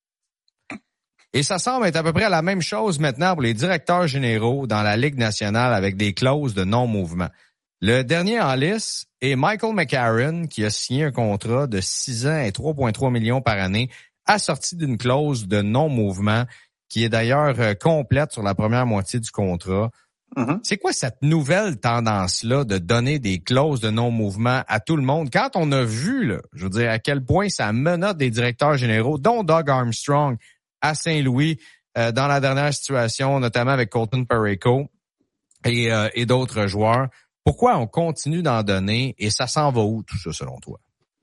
Et ça semble être à peu près la même chose maintenant pour les directeurs généraux dans la Ligue nationale avec des clauses de non-mouvement. Le dernier en lice est Michael McCarron, qui a signé un contrat de 6 ans et 3,3 millions par année, assorti d'une clause de non-mouvement qui est d'ailleurs complète sur la première moitié du contrat. Mm-hmm. C'est quoi cette nouvelle tendance-là de donner des clauses de non-mouvement à tout le monde? Quand on a vu, là, je veux dire, à quel point ça menotte des directeurs généraux, dont Doug Armstrong à Saint-Louis, dans la dernière situation, notamment avec Colton Parayko et d'autres joueurs. Pourquoi on continue d'en donner et ça s'en va où tout ça selon toi?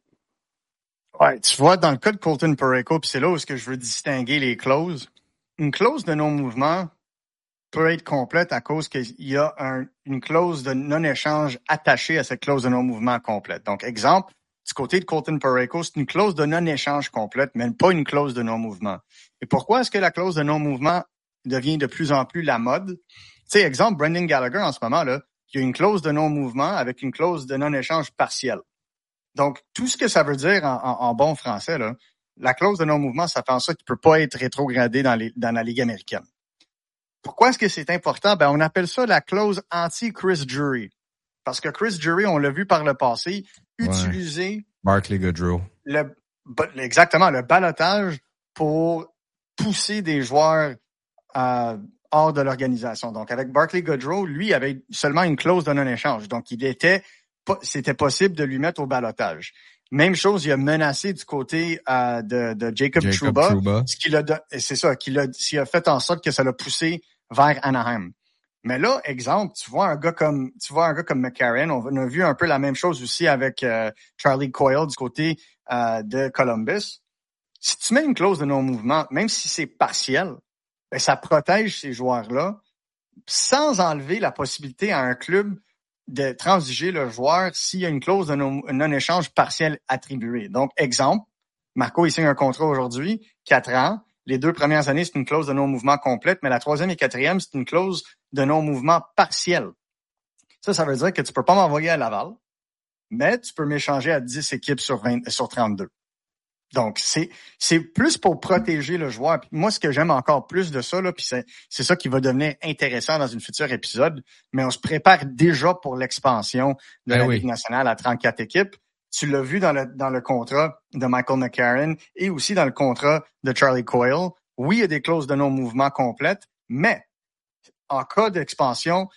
Ouais, tu vois, dans le cas de Colton Parayko, puis c'est là où est-ce que je veux distinguer les clauses. Une clause de non-mouvement peut être complète à cause qu'il y a une clause de non-échange attachée à cette clause de non-mouvement complète. Donc, exemple, du côté de Colton Parayko, c'est une clause de non-échange complète, mais pas une clause de non-mouvement. Et pourquoi est-ce que la clause de non-mouvement devient de plus en plus la mode? Tu sais, exemple, Brendan Gallagher en ce moment, là, il y a une clause de non-mouvement avec une clause de non-échange partielle. Donc, tout ce que ça veut dire en bon français, là, la clause de non-mouvement, ça fait en sorte qu'il ne peut pas être rétrogradé dans la Ligue américaine. Pourquoi est-ce que c'est important? Ben, on appelle ça la clause anti-Chris Drury. Parce que Chris Drury, on l'a vu par le passé, utiliser Barclay Goodrow. Exactement, le ballottage pour pousser des joueurs hors de l'organisation. Donc, avec Barclay Goodrow, lui avait seulement une clause de non-échange. Donc, c'était possible de lui mettre au ballottage. Même chose, il a menacé du côté de Jacob Trouba. Ce qui a fait en sorte que ça l'a poussé vers Anaheim. Mais là, exemple, tu vois un gars comme McCarron, on a vu un peu la même chose aussi avec Charlie Coyle du côté de Columbus. Si tu mets une clause de non-mouvement, même si c'est partiel, ben ça protège ces joueurs-là sans enlever la possibilité à un club de transiger le joueur s'il y a une clause de non-échange partiel attribuée. Donc, exemple, Marco, il signe un contrat aujourd'hui, 4 ans. Les 2 premières années, c'est une clause de non-mouvement complète, mais la 3e et 4e, c'est une clause de non-mouvement partiel. Ça veut dire que tu peux pas m'envoyer à Laval, mais tu peux m'échanger à 10 équipes sur 32. Donc, c'est plus pour protéger le joueur. Puis moi, ce que j'aime encore plus de ça, là, puis c'est ça qui va devenir intéressant dans une future épisode, mais on se prépare déjà pour l'expansion de la Ligue nationale à 34 équipes. Tu l'as vu dans le contrat de Michael McCarron et aussi dans le contrat de Charlie Coyle. Oui, il y a des clauses de non-mouvement complètes, mais en cas d'expansion,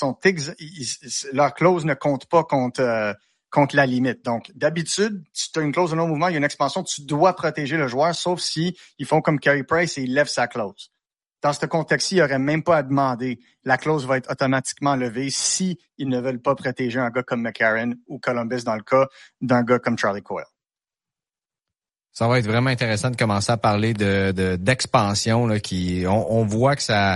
leurs clauses ne comptent pas contre la limite. Donc, d'habitude, si tu as une clause de non-mouvement, il y a une expansion, tu dois protéger le joueur, sauf si ils font comme Carey Price et ils lèvent sa clause. Dans ce contexte-ci, il n'y aurait même pas à demander. La clause va être automatiquement levée si ils ne veulent pas protéger un gars comme McCarron ou Columbus dans le cas d'un gars comme Charlie Coyle. Ça va être vraiment intéressant de commencer à parler d'expansion, là, on voit que ça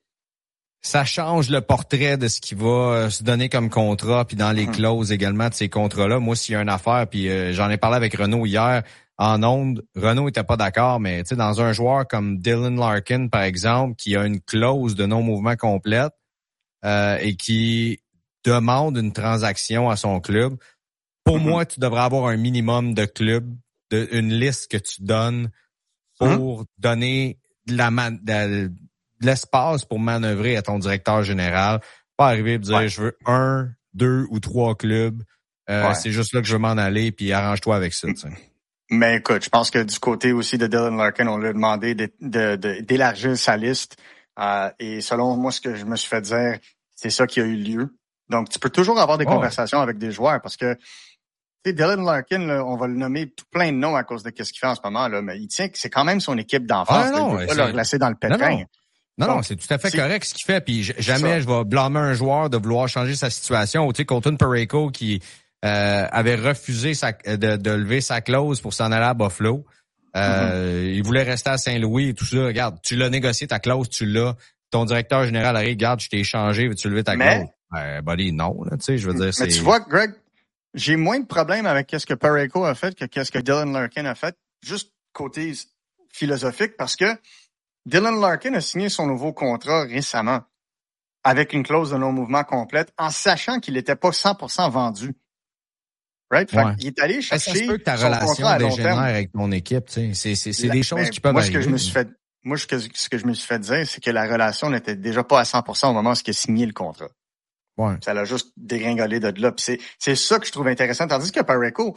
change le portrait de ce qui va se donner comme contrat, puis dans les clauses également de ces contrats-là. Moi, s'il y a une affaire, puis j'en ai parlé avec Renaud hier en ondes, Renaud était pas d'accord, mais tu sais, dans un joueur comme Dylan Larkin, par exemple, qui a une clause de non-mouvement complète et qui demande une transaction à son club, pour moi, tu devrais avoir un minimum de clubs, une liste que tu donnes pour donner de l'espace pour manœuvrer à ton directeur général. Pas arriver et dire je veux 1, 2 ou 3 clubs. C'est juste là que je veux m'en aller, puis arrange-toi avec ça. T'sais. Mais écoute, je pense que du côté aussi de Dylan Larkin, on lui a demandé d'élargir sa liste. Et selon moi, ce que je me suis fait dire, c'est ça qui a eu lieu. Donc, tu peux toujours avoir des conversations avec des joueurs parce que sais, Dylan Larkin, là, on va le nommer tout plein de noms à cause de ce qu'il fait en ce moment, là, mais il tient que c'est quand même son équipe d'enfance. Ah, non, il ne peut pas le laisser dans le pétrin. Non, c'est tout à fait correct ce qu'il fait. Puis jamais je vais blâmer un joueur de vouloir changer sa situation. Tu sais, Colton Parayko qui avait refusé de lever sa clause pour s'en aller à Buffalo. Il voulait rester à Saint-Louis et tout ça. Regarde, tu l'as négocié ta clause, tu l'as. Ton directeur général arrive, regarde, je t'ai échangé, veux-tu lever ta clause? Buddy, non, tu sais, je veux dire, c'est... Mais tu vois, Greg, j'ai moins de problèmes avec ce que Parayko a fait que ce que Dylan Larkin a fait, juste côté philosophique, parce que Dylan Larkin a signé son nouveau contrat récemment avec une clause de non-mouvement complète en sachant qu'il n'était pas 100% vendu. Right? Fait il est allé chercher ça se peut que ta son relation contrat à long dégénère terme. avec ton équipe, tu sais, c'est des choses qui peuvent moi, arriver. Ce que je me suis fait dire, c'est que la relation n'était déjà pas à 100% au moment où il a signé le contrat. Ouais. Ça l'a juste dégringolé de là. Puis c'est ça que je trouve intéressant. Tandis que Parayko,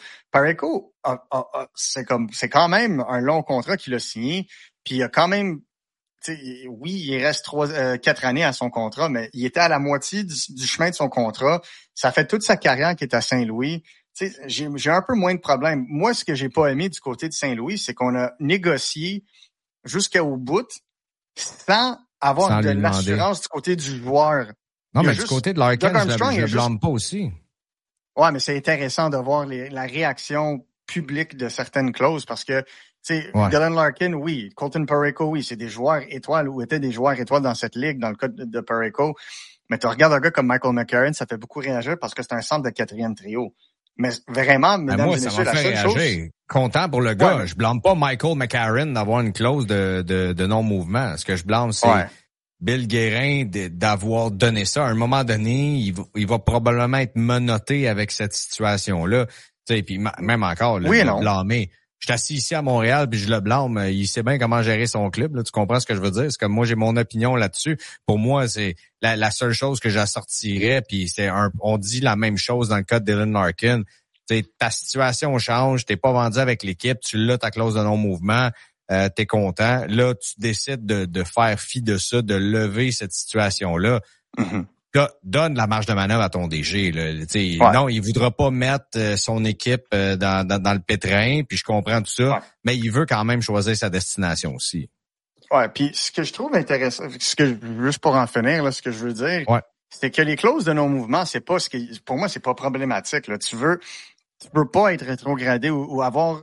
c'est quand même un long contrat qu'il a signé. Puis il a quand même, oui, il reste 4 années à son contrat, mais il était à la moitié du chemin de son contrat. Ça fait toute sa carrière qu'il est à Saint-Louis. J'ai un peu moins de problèmes. Moi, ce que j'ai pas aimé du côté de Saint-Louis, c'est qu'on a négocié jusqu'au bout sans avoir de l'assurance du côté du joueur. Non, mais du côté de Larkin, je le blâme pas aussi. Ouais, mais c'est intéressant de voir la réaction publique de certaines clauses parce que, Dylan Larkin, oui. Colton Parayko, oui. C'est des joueurs étoiles ou étaient des joueurs étoiles dans cette ligue, dans le cas de Parayko. Mais tu regardes un gars comme Michael McCarron, ça fait beaucoup réagir parce que c'est un centre de 4e trio. Mais vraiment, mesdames et messieurs, la seule chose... Content pour le gars. Ouais. Je blâme pas Michael McCarron d'avoir une clause de non-mouvement. Ce que je blâme, c'est Bill Guérin d'avoir donné ça. À un moment donné, il va probablement être menotté avec cette situation-là. Tu sais, puis même encore, blâmer. Je suis assis ici à Montréal, puis je le blâme. Il sait bien comment gérer son club. Là, tu comprends ce que je veux dire? C'est comme moi, j'ai mon opinion là-dessus. Pour moi, c'est la seule chose que j'assortirais. Puis on dit la même chose dans le cas de Dylan Larkin. T'sais, ta situation change, t'es pas vendu avec l'équipe, tu l'as ta clause de non-mouvement, t'es content. Là, tu décides de faire fi de ça, de lever cette situation-là. Mm-hmm. Donne la marge de manœuvre à ton DG. Là. Non, il voudra pas mettre son équipe dans le pétrin, puis je comprends tout ça, mais il veut quand même choisir sa destination aussi. Ouais, puis ce que je trouve intéressant, juste pour en finir, là, ce que je veux dire, c'est que les clauses de non-mouvement, c'est pas pour moi, c'est pas problématique. Là. Tu veux pas être rétrogradé ou avoir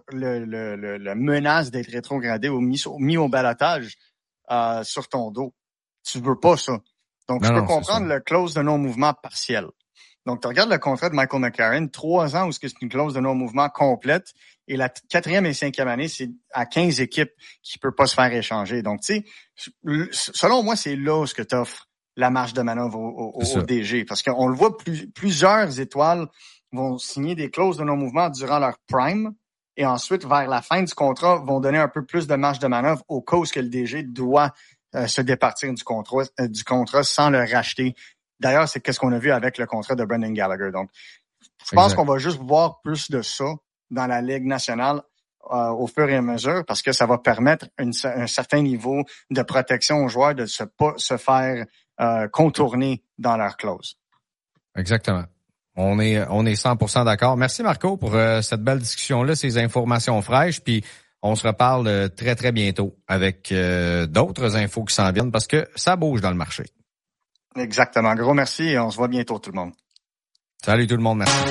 le menace d'être rétrogradé ou mis au balotage sur ton dos. Tu veux pas ça. Donc, je peux comprendre la clause de non-mouvement partiel. Donc, tu regardes le contrat de Michael McCarron, 3 ans où c'est une clause de non-mouvement complète, et la 4e et 5e année, c'est à 15 équipes qui ne peuvent pas se faire échanger. Donc, tu sais, selon moi, c'est là où tu offres la marge de manœuvre au DG. Parce qu'on le voit, plusieurs étoiles vont signer des clauses de non-mouvement durant leur prime, et ensuite, vers la fin du contrat, vont donner un peu plus de marge de manœuvre au cas où que le DG doit se départir du contrat sans le racheter. D'ailleurs, c'est qu'est-ce qu'on a vu avec le contrat de Brendan Gallagher. Donc, je pense qu'on va juste voir plus de ça dans la Ligue nationale au fur et à mesure parce que ça va permettre un certain niveau de protection aux joueurs de pas se faire contourner dans leur clause. Exactement. On est 100% d'accord. Merci Marco pour cette belle discussion-là, ces informations fraîches, puis on se reparle très, très bientôt avec d'autres infos qui s'en viennent parce que ça bouge dans le marché. Exactement. Gros merci et on se voit bientôt tout le monde. Salut tout le monde, merci.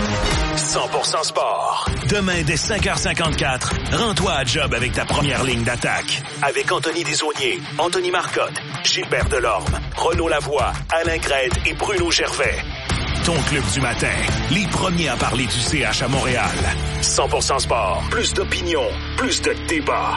100% sport. Demain dès 5h54, rends-toi à job avec ta première ligne d'attaque. Avec Anthony Desaulniers, Anthony Marcotte, Gilbert Delorme, Renaud Lavoie, Alain Crête et Bruno Gervais. Ton club du matin, les premiers à parler du CH à Montréal. 100% sport, plus d'opinion, plus de débat.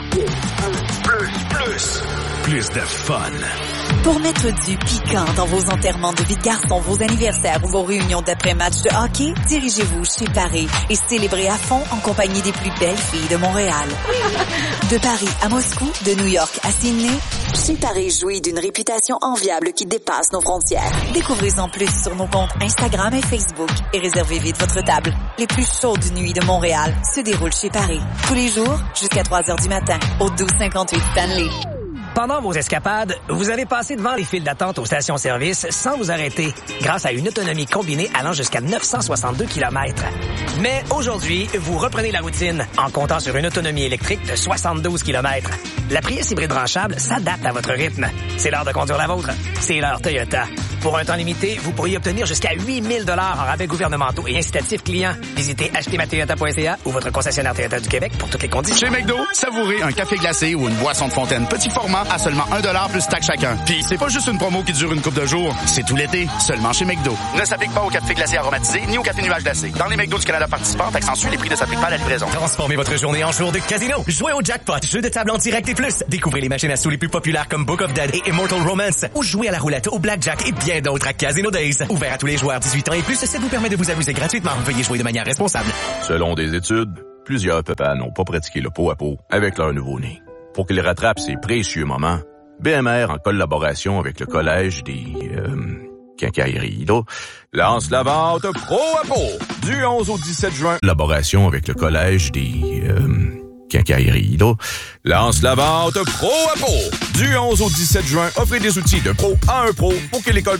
Plus de fun. Pour mettre du piquant dans vos enterrements de vie de garçon, vos anniversaires ou vos réunions d'après-match de hockey, dirigez-vous chez Paris et célébrez à fond en compagnie des plus belles filles de Montréal. De Paris à Moscou, de New York à Sydney, chez Paris jouit d'une réputation enviable qui dépasse nos frontières. Découvrez-en plus sur nos comptes Instagram et Facebook et réservez vite votre table. Les plus chaudes nuits de Montréal se déroulent chez Paris. Tous les jours, jusqu'à 3h du matin, au 1258 Stanley. Pendant vos escapades, vous avez passé devant les files d'attente aux stations-service sans vous arrêter, grâce à une autonomie combinée allant jusqu'à 962 km. Mais aujourd'hui, vous reprenez la routine en comptant sur une autonomie électrique de 72 km. La Prius hybride branchable s'adapte à votre rythme. C'est l'heure de conduire la vôtre. C'est l'heure Toyota. Pour un temps limité, vous pourriez obtenir jusqu'à 8 000 $ en rabais gouvernementaux et incitatifs clients. Visitez achetezmatoyota.ca ou votre concessionnaire Toyota du Québec pour toutes les conditions. Chez McDo, savourez un café glacé ou une boisson de fontaine petit format à seulement 1 $ plus taxe chacun. Puis c'est pas juste une promo qui dure une couple de jours, c'est tout l'été, seulement chez McDo. Ne s'applique pas au café glacé aromatisé ni au café nuage glacé. Dans les McDo du Canada participants, taxe en suit, les prix ne s'appliquent pas à la livraison. Transformez votre journée en jour de casino. Jouez au jackpot, jeu de table en direct et plus. Découvrez les machines à sous les plus populaires comme Book of Dead et Immortal Romance. Ou jouez à la roulette, au blackjack et bien d'autres à Casino Days. Ouvert à tous les joueurs 18 ans et plus, ça vous permet de vous amuser gratuitement. Veuillez jouer de manière responsable. Selon des études, plusieurs papas n'ont pas pratiqué le pot à pot avec leur nouveau-né. Pour qu'ils rattrapent ces précieux moments, BMR, en collaboration avec le Collège des quincailleries, lance la vente pro à pot du 11 au 17 juin. Collaboration avec le Collège des quincailleries, lance la vente pro à pot du 11 au 17 juin. Offrez des outils de pro à un pro pour que l'école